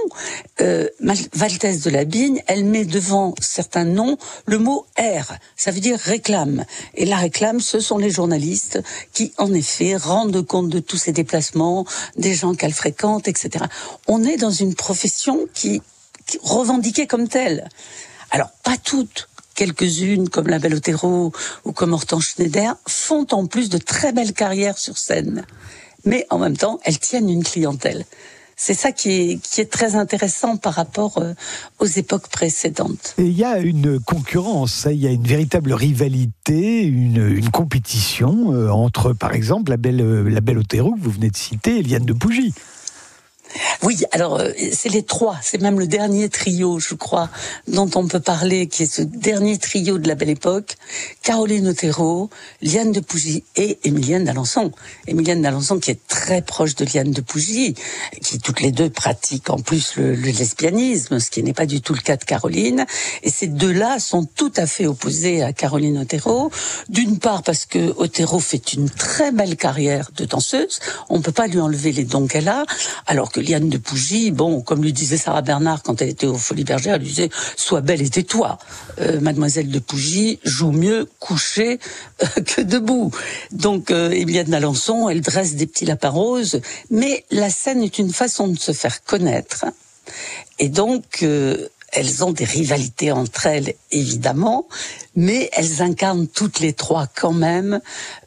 Valtès de Labigne, elle met devant certains noms le mot « R », ça veut dire « réclame ». Et la réclame, ce sont les journalistes qui, en effet, rendent compte de tous ces déplacements, des gens qu'elle fréquente, etc. On est dans une profession qui revendiquée comme telle. Alors, pas toutes. Quelques-unes, comme la Belle Otero ou comme Hortense Schneider, font en plus de très belles carrières sur scène. Mais en même temps, elles tiennent une clientèle. C'est ça qui est très intéressant par rapport aux époques précédentes. Et il y a une concurrence, il y a une véritable rivalité, une compétition entre, par exemple, la Belle Otero que vous venez de citer et Liane de Pougy. Oui, alors c'est les trois, c'est même le dernier trio, je crois, dont on peut parler, qui est ce dernier trio de la Belle Époque, Caroline Otero, Liane de Pougy et Émilienne d'Alençon. Émilienne d'Alençon qui est très proche de Liane de Pougy, qui toutes les deux pratiquent en plus le lesbianisme, ce qui n'est pas du tout le cas de Caroline. Et ces deux-là sont tout à fait opposés à Caroline Otero, d'une part parce que Otero fait une très belle carrière de danseuse, on ne peut pas lui enlever les dons qu'elle a, alors que Liane de Pougy, comme lui disait Sarah Bernard quand elle était aux Folies Bergères, elle lui disait « Sois belle et tais-toi ». Mademoiselle de Pougy joue mieux couchée que debout. Donc Émilienne d'Alençon, elle dresse des petits lapins roses, mais la scène est une façon de se faire connaître. Et donc, elles ont des rivalités entre elles, évidemment, mais elles incarnent toutes les trois quand même,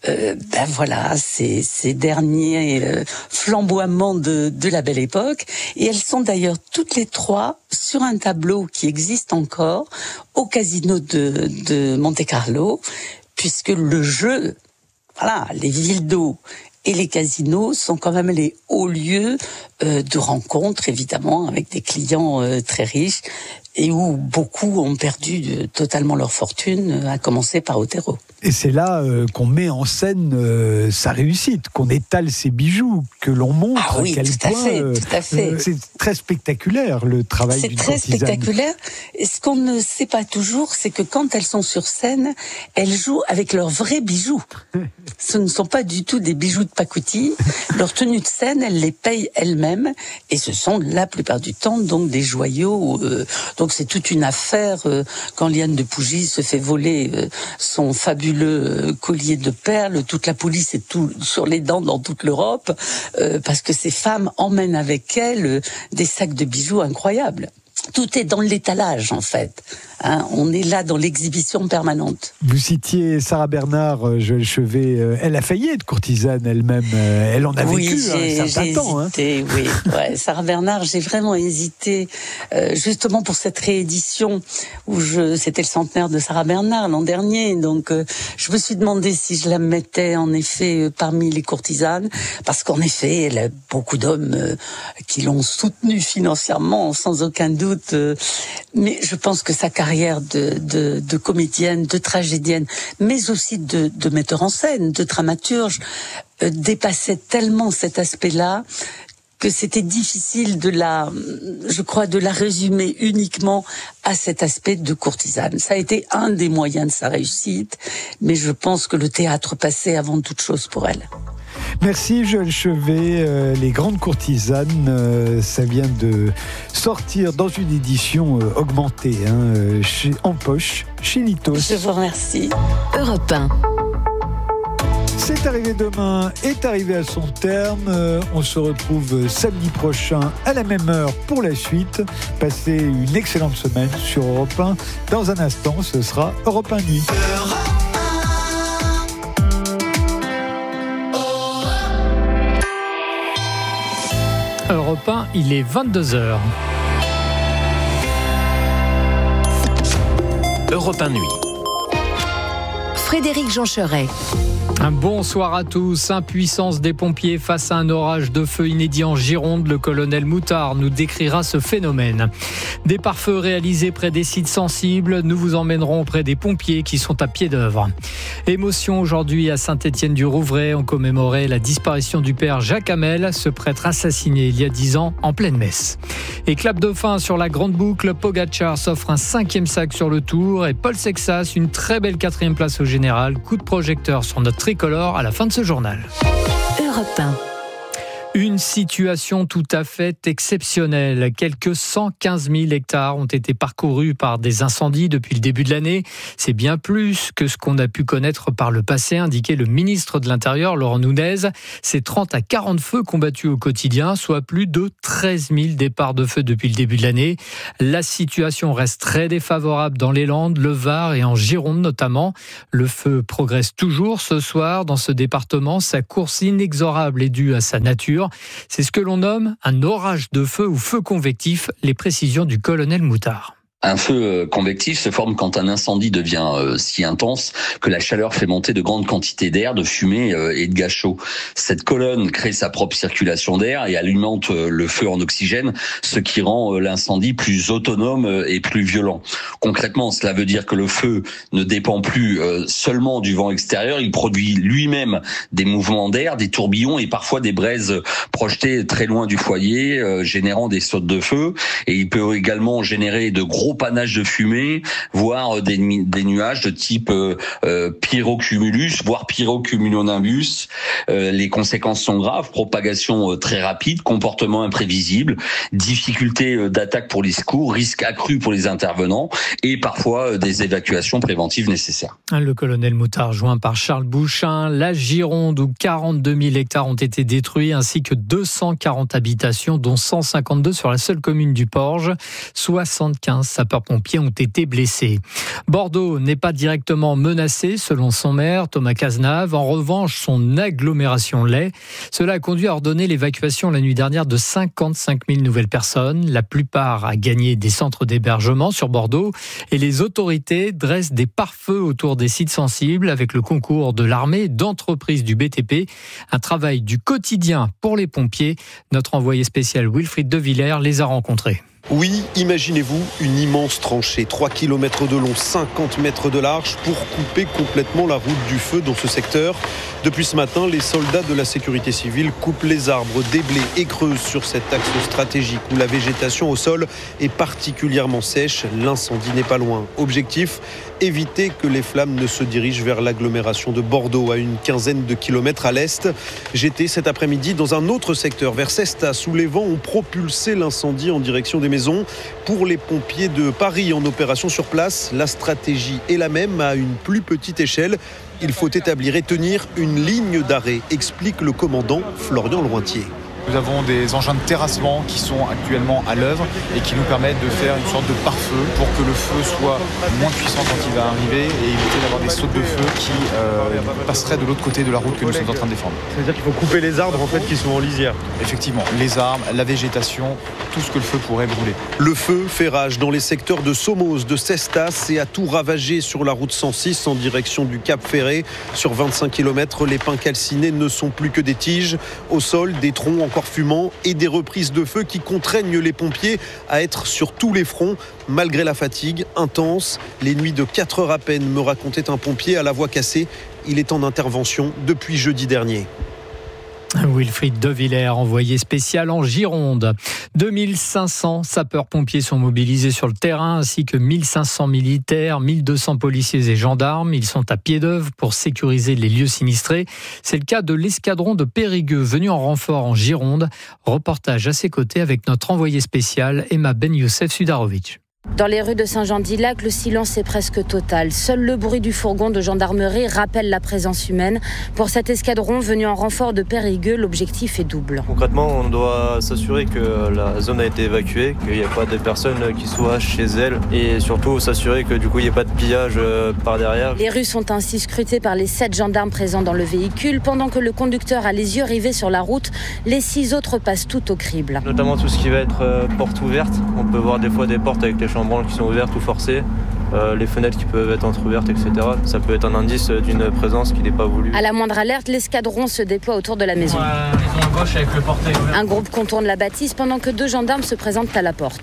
ces derniers flamboiements de la Belle Époque. Et elles sont d'ailleurs toutes les trois sur un tableau qui existe encore au Casino de Monte-Carlo, puisque le jeu, les villes d'eau et les casinos sont quand même les hauts lieux de rencontres, évidemment, avec des clients très riches et où beaucoup ont perdu totalement leur fortune, à commencer par Otero. Et c'est là qu'on met en scène sa réussite, qu'on étale ses bijoux, que l'on montre à quel point tout à fait. C'est très spectaculaire le travail d'une courtisane. C'est très spectaculaire. Et ce qu'on ne sait pas toujours, c'est que quand elles sont sur scène, elles jouent avec leurs vrais bijoux. Ce ne sont pas du tout des bijoux de pacotille. Leur tenue de scène, elles les payent elles-mêmes, et ce sont la plupart du temps donc des joyaux. Donc c'est toute une affaire quand Liane de Pougy se fait voler son fabuleux collier de perles. Toute la police est tout sur les dents dans toute l'Europe parce que ces femmes emmènent avec elles des sacs de bijoux incroyables. Tout est dans l'étalage, en fait. On est là dans l'exhibition permanente. Vous citiez Sarah Bernard, Joël Chevet. Elle a failli être courtisane elle-même. Elle en a vécu un certain temps. Hésité, oui. Ouais, Sarah Bernard, j'ai vraiment hésité, justement pour cette réédition où c'était le centenaire de Sarah Bernard l'an dernier. Donc, je me suis demandé si je la mettais en effet parmi les courtisanes, parce qu'en effet, elle a beaucoup d'hommes qui l'ont soutenue financièrement, sans aucun doute. Mais je pense que sa carrière de comédienne, de tragédienne, mais aussi de metteur en scène, de dramaturge, dépassait tellement cet aspect-là que c'était difficile de la résumer uniquement à cet aspect de courtisane. Ça a été un des moyens de sa réussite, mais je pense que le théâtre passait avant toute chose pour elle. Merci Joël Chevet. Les Grandes Courtisanes, ça vient de sortir dans une édition augmentée, en poche, chez Litos. Je vous remercie. Europe 1. C'est arrivé demain, est arrivé à son terme. On se retrouve samedi prochain à la même heure pour la suite. Passez une excellente semaine sur Europe 1. Dans un instant, ce sera Europe 1 Nuit. Europe 1, il est 22h. Europe 1 Nuit. Frédéric Joncheret. Un bonsoir à tous. Impuissance des pompiers face à un orage de feu inédit en Gironde. Le colonel Moutard nous décrira ce phénomène. Des pare-feux réalisés près des sites sensibles. Nous vous emmènerons auprès des pompiers qui sont à pied d'œuvre. Émotion aujourd'hui à Saint-Étienne-du-Rouvray. On commémorait la disparition du père Jacques Hamel, ce prêtre assassiné il y a 10 ans en pleine messe. Et clap de fin sur la grande boucle. Pogacar s'offre un 5e sac sur le Tour et Paul Sexas une très belle 4e place au général. Coup de projecteur sur notre tricolore à la fin de ce journal. Europe 1. Une situation tout à fait exceptionnelle. Quelques 115 000 hectares ont été parcourus par des incendies depuis le début de l'année. C'est bien plus que ce qu'on a pu connaître par le passé, indiquait le ministre de l'Intérieur, Laurent Nunez. C'est 30 à 40 feux combattus au quotidien, soit plus de 13 000 départs de feu depuis le début de l'année. La situation reste très défavorable dans les Landes, le Var et en Gironde notamment. Le feu progresse toujours ce soir dans ce département. Sa course inexorable est due à sa nature. C'est ce que l'on nomme un orage de feu ou feu convectif. Les précisions du colonel Moutard. Un feu convectif se forme quand un incendie devient si intense que la chaleur fait monter de grandes quantités d'air, de fumée et de gaz chaud. Cette colonne crée sa propre circulation d'air et alimente le feu en oxygène, ce qui rend l'incendie plus autonome et plus violent. Concrètement, cela veut dire que le feu ne dépend plus seulement du vent extérieur, il produit lui-même des mouvements d'air, des tourbillons et parfois des braises projetées très loin du foyer, générant des sautes de feu. Et il peut également générer de gros panache de fumée, voire des nuages de type pyrocumulus, voire pyrocumulonimbus. Les conséquences sont graves, propagation très rapide, comportement imprévisible, difficulté d'attaque pour les secours, risque accru pour les intervenants et parfois des évacuations préventives nécessaires. Le colonel Moutard joint par Charles Bouchin. La Gironde où 42 000 hectares ont été détruits ainsi que 240 habitations dont 152 sur la seule commune du Porge. 75 sapeurs-pompiers ont été blessés. Bordeaux n'est pas directement menacé, selon son maire, Thomas Cazenave. En revanche, son agglomération l'est. Cela a conduit à ordonner l'évacuation la nuit dernière de 55 000 nouvelles personnes. La plupart a gagné des centres d'hébergement sur Bordeaux. Et les autorités dressent des pare-feux autour des sites sensibles avec le concours de l'armée et d'entreprises du BTP. Un travail du quotidien pour les pompiers. Notre envoyé spécial Wilfried De Villers les a rencontrés. Oui, imaginez-vous une immense tranchée, 3 km de long, 50 mètres de large, pour couper complètement la route du feu dans ce secteur. Depuis ce matin, les soldats de la sécurité civile coupent les arbres, déblaient et creusent sur cet axe stratégique où la végétation au sol est particulièrement sèche. L'incendie n'est pas loin. Objectif, éviter que les flammes ne se dirigent vers l'agglomération de Bordeaux, à une quinzaine de kilomètres à l'est. J'étais cet après-midi dans un autre secteur, vers Cestas, où les vents ont propulsé l'incendie en direction des maisons. Pour les pompiers de Paris en opération sur place, la stratégie est la même à une plus petite échelle. Il faut établir et tenir une ligne d'arrêt, explique le commandant Florian Lointier. Nous avons des engins de terrassement qui sont actuellement à l'œuvre et qui nous permettent de faire une sorte de pare-feu pour que le feu soit moins puissant quand il va arriver et éviter d'avoir des sautes de feu qui passeraient de l'autre côté de la route que nous sommes en train de défendre. C'est-à-dire qu'il faut couper les arbres en fait qui sont en lisière. Effectivement, les arbres, la végétation, tout ce que le feu pourrait brûler. Le feu fait rage dans les secteurs de Somos, de Cestas et a tout ravagé sur la route 106 en direction du Cap Ferré. Sur 25 km, les pins calcinés ne sont plus que des tiges. Au sol, des troncs encore fumants et des reprises de feu qui contraignent les pompiers à être sur tous les fronts. Malgré la fatigue intense, les nuits de 4 heures à peine, me racontait un pompier à la voix cassée. Il est en intervention depuis jeudi dernier. Wilfried De Villers, envoyé spécial en Gironde. 2500 sapeurs-pompiers sont mobilisés sur le terrain, ainsi que 1500 militaires, 1200 policiers et gendarmes. Ils sont à pied d'œuvre pour sécuriser les lieux sinistrés. C'est le cas de l'escadron de Périgueux, venu en renfort en Gironde. Reportage à ses côtés avec notre envoyé spécial, Emma Ben Youssef Sudarovic. Dans les rues de Saint-Jean-d'Illac, le silence est presque total. Seul le bruit du fourgon de gendarmerie rappelle la présence humaine. Pour cet escadron venu en renfort de Périgueux, l'objectif est double. Concrètement, on doit s'assurer que la zone a été évacuée, qu'il n'y a pas de personnes qui soient chez elles et surtout s'assurer que du coup il n'y ait pas de pillage par derrière. Les rues sont ainsi scrutées par les 7 gendarmes présents dans le véhicule. Pendant que le conducteur a les yeux rivés sur la route, les 6 autres passent tout au crible. Notamment tout ce qui va être porte ouverte. On peut voir des fois des portes avec les chambranles qui sont ouvertes ou forcées, les fenêtres qui peuvent être entrouvertes, etc. Ça peut être un indice d'une présence qui n'est pas voulue. À la moindre alerte, l'escadron se déploie autour de la maison. Maison à gauche avec le portail ouvert. Un groupe contourne la bâtisse pendant que 2 gendarmes se présentent à la porte.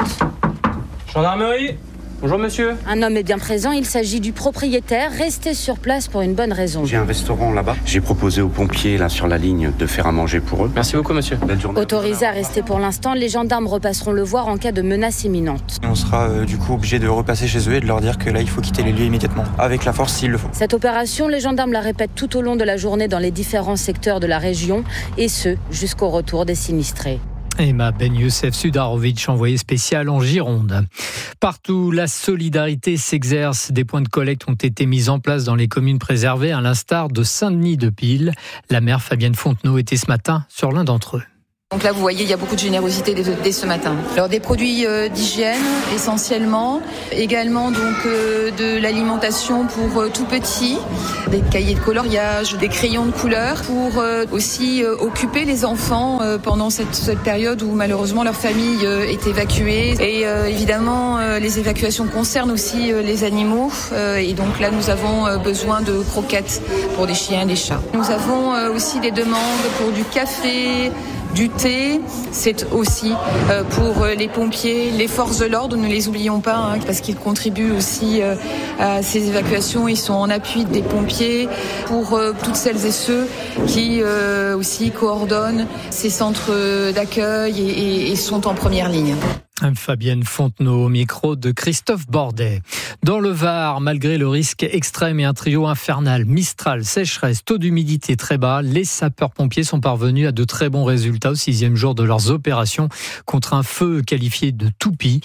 Gendarmerie. Bonjour monsieur. Un homme est bien présent, il s'agit du propriétaire, resté sur place pour une bonne raison. J'ai un restaurant là-bas. J'ai proposé aux pompiers là sur la ligne de faire à manger pour eux. Merci beaucoup monsieur. Autorisé à rester pour l'instant, les gendarmes repasseront le voir en cas de menace imminente. On sera du coup obligé de repasser chez eux et de leur dire que là il faut quitter les lieux immédiatement, avec la force s'il le faut. Cette opération, les gendarmes la répètent tout au long de la journée dans les différents secteurs de la région, et ce, jusqu'au retour des sinistrés. Emma Ben Youssef Sudarovic, envoyé spécial en Gironde. Partout, la solidarité s'exerce. Des points de collecte ont été mis en place dans les communes préservées, à l'instar de Saint-Denis-de-Pile. La maire Fabienne Fontenot était ce matin sur l'un d'entre eux. Donc là, vous voyez, il y a beaucoup de générosité dès ce matin. Alors des produits d'hygiène essentiellement, également donc de l'alimentation pour tout petit, des cahiers de coloriage, des crayons de couleur pour aussi occuper les enfants pendant cette période où malheureusement leur famille est évacuée. Et évidemment, les évacuations concernent aussi les animaux. Et donc là, nous avons besoin de croquettes pour des chiens et des chats. Nous avons aussi des demandes pour du café, du thé, c'est aussi pour les pompiers, les forces de l'ordre, ne les oublions pas, parce qu'ils contribuent aussi à ces évacuations. Ils sont en appui des pompiers pour toutes celles et ceux qui aussi coordonnent ces centres d'accueil et sont en première ligne. Fabienne Fontenot au micro de Christophe Bordet. Dans le Var, malgré le risque extrême et un trio infernal, Mistral, sécheresse, taux d'humidité très bas, les sapeurs-pompiers sont parvenus à de très bons résultats au 6e jour de leurs opérations contre un feu qualifié de toupie.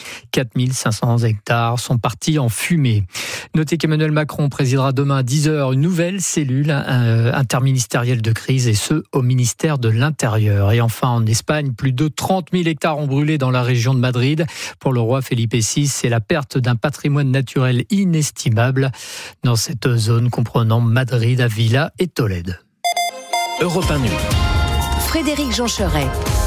4500 hectares sont partis en fumée. Notez qu'Emmanuel Macron présidera demain à 10h une nouvelle cellule interministérielle de crise, et ce, au ministère de l'Intérieur. Et enfin, en Espagne, plus de 30 000 hectares ont brûlé dans la région de Madrid. Pour le roi Felipe VI, c'est la perte d'un patrimoine naturel inestimable dans cette zone comprenant Madrid, Avila et Tolède. Europe 1 Nuit. Frédéric Joncheret.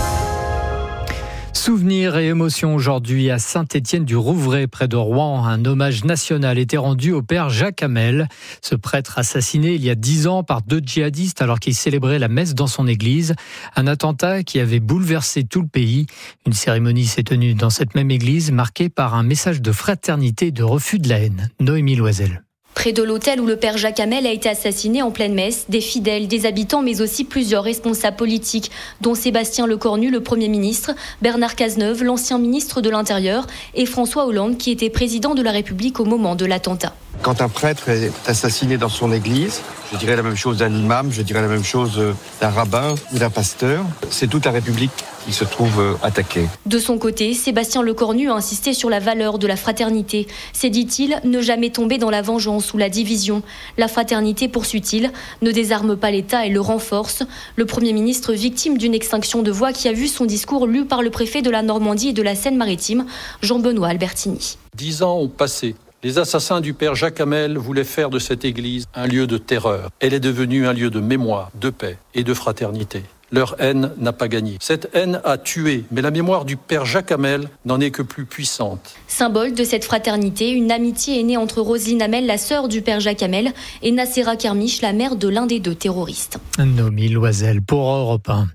Souvenirs et émotions aujourd'hui à Saint-Étienne-du-Rouvray, près de Rouen. Un hommage national était rendu au père Jacques Hamel, ce prêtre assassiné il y a 10 ans par 2 djihadistes alors qu'il célébrait la messe dans son église. Un attentat qui avait bouleversé tout le pays. Une cérémonie s'est tenue dans cette même église, marquée par un message de fraternité et de refus de la haine. Noémie Loisel. Près de l'hôtel où le père Jacques Hamel a été assassiné en pleine messe, des fidèles, des habitants, mais aussi plusieurs responsables politiques, dont Sébastien Lecornu, le Premier ministre, Bernard Cazeneuve, l'ancien ministre de l'Intérieur, et François Hollande, qui était président de la République au moment de l'attentat. Quand un prêtre est assassiné dans son église, je dirais la même chose d'un imam, je dirais la même chose d'un rabbin ou d'un pasteur. C'est toute la République qui se trouve attaquée. De son côté, Sébastien Lecornu a insisté sur la valeur de la fraternité. C'est, dit-il, ne jamais tomber dans la vengeance ou la division. La fraternité, poursuit-il, ne désarme pas l'État et le renforce. Le Premier ministre, victime d'une extinction de voix, qui a vu son discours lu par le préfet de la Normandie et de la Seine-Maritime, Jean-Benoît Albertini. 10 ans ont passé. Les assassins du père Jacques Hamel voulaient faire de cette église un lieu de terreur. Elle est devenue un lieu de mémoire, de paix et de fraternité. Leur haine n'a pas gagné. Cette haine a tué, mais la mémoire du père Jacques Hamel n'en est que plus puissante. Symbole de cette fraternité, une amitié est née entre Roselyne Hamel, la sœur du père Jacques Hamel, et Nacera Kermiche, la mère de l'un des 2 terroristes. Noémie Loisel pour Europe 1.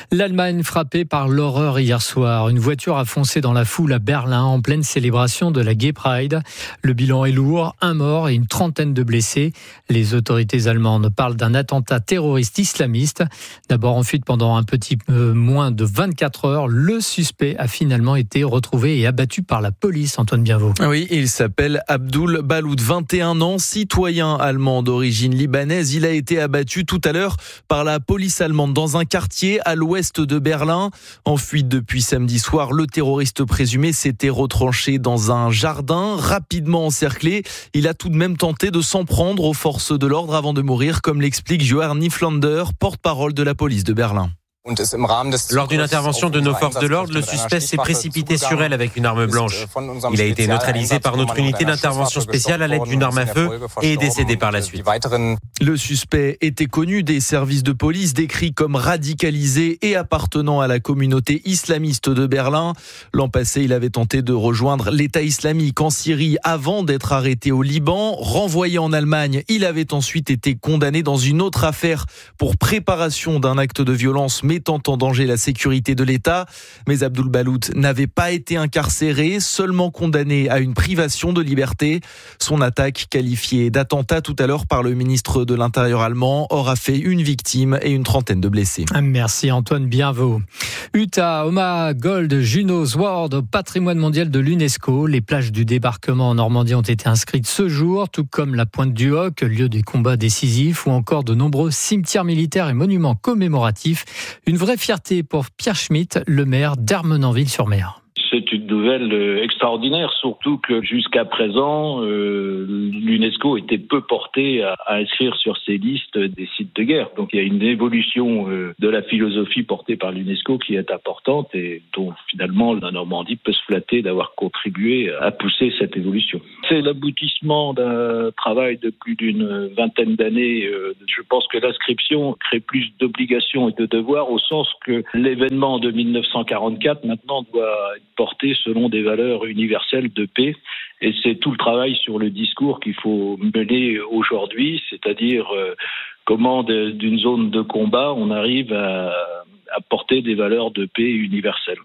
L'Allemagne frappée par l'horreur hier soir. Une voiture a foncé dans la foule à Berlin en pleine célébration de la Gay Pride. Le bilan est lourd, 1 mort et une trentaine de blessés. Les autorités allemandes parlent d'un attentat terroriste islamiste. D'abord en fuite pendant un petit peu moins de 24 heures, le suspect a finalement été retrouvé et abattu par la police. Antoine Bienvaux. Oui, il s'appelle Abdul Baloud, 21 ans, citoyen allemand d'origine libanaise. Il a été abattu tout à l'heure par la police allemande dans un quartier à l'ouest de Berlin. En fuite depuis samedi soir, le terroriste présumé s'était retranché dans un jardin, rapidement encerclé. Il a tout de même tenté de s'en prendre aux forces de l'ordre avant de mourir, comme l'explique Johann Nieflander, porte-parole de la police de Berlin. Lors d'une intervention de nos forces de l'ordre, le suspect s'est précipité sur elle avec une arme blanche. Il a été neutralisé par notre unité d'intervention spéciale à l'aide d'une arme à feu et est décédé par la suite. Le suspect était connu des services de police, décrit comme radicalisé et appartenant à la communauté islamiste de Berlin. L'an passé, il avait tenté de rejoindre l'État islamique en Syrie avant d'être arrêté au Liban. Renvoyé en Allemagne, il avait ensuite été condamné dans une autre affaire pour préparation d'un acte de violence mettant en danger la sécurité de l'État. Mais Abdul Baloud n'avait pas été incarcéré, seulement condamné à une privation de liberté. Son attaque, qualifiée d'attentat tout à l'heure par le ministre de l'Intérieur allemand, aura fait une victime et une trentaine de blessés. Merci Antoine Bienvaux. Utah, Omaha, Gold, Juneau, Sword, au patrimoine mondial de l'UNESCO. Les plages du débarquement en Normandie ont été inscrites ce jour, tout comme la Pointe du Hoc, lieu des combats décisifs, ou encore de nombreux cimetières militaires et monuments commémoratifs. Une vraie fierté pour Pierre Schmitt, le maire d'Ermenonville-sur-Mer. C'est une nouvelle extraordinaire, surtout que jusqu'à présent, l'UNESCO était peu porté à inscrire sur ses listes des sites de guerre. Donc il y a une évolution de la philosophie portée par l'UNESCO qui est importante et dont finalement la Normandie peut se flatter d'avoir contribué à pousser cette évolution. C'est l'aboutissement d'un travail de plus d'une vingtaine d'années. Je pense que l'inscription crée plus d'obligations et de devoirs au sens que l'événement de 1944 maintenant doit être porté selon des valeurs universelles de paix. Et c'est tout le travail sur le discours qu'il faut mener aujourd'hui, c'est-à-dire comment d'une zone de combat on arrive à porter des valeurs de paix universelles.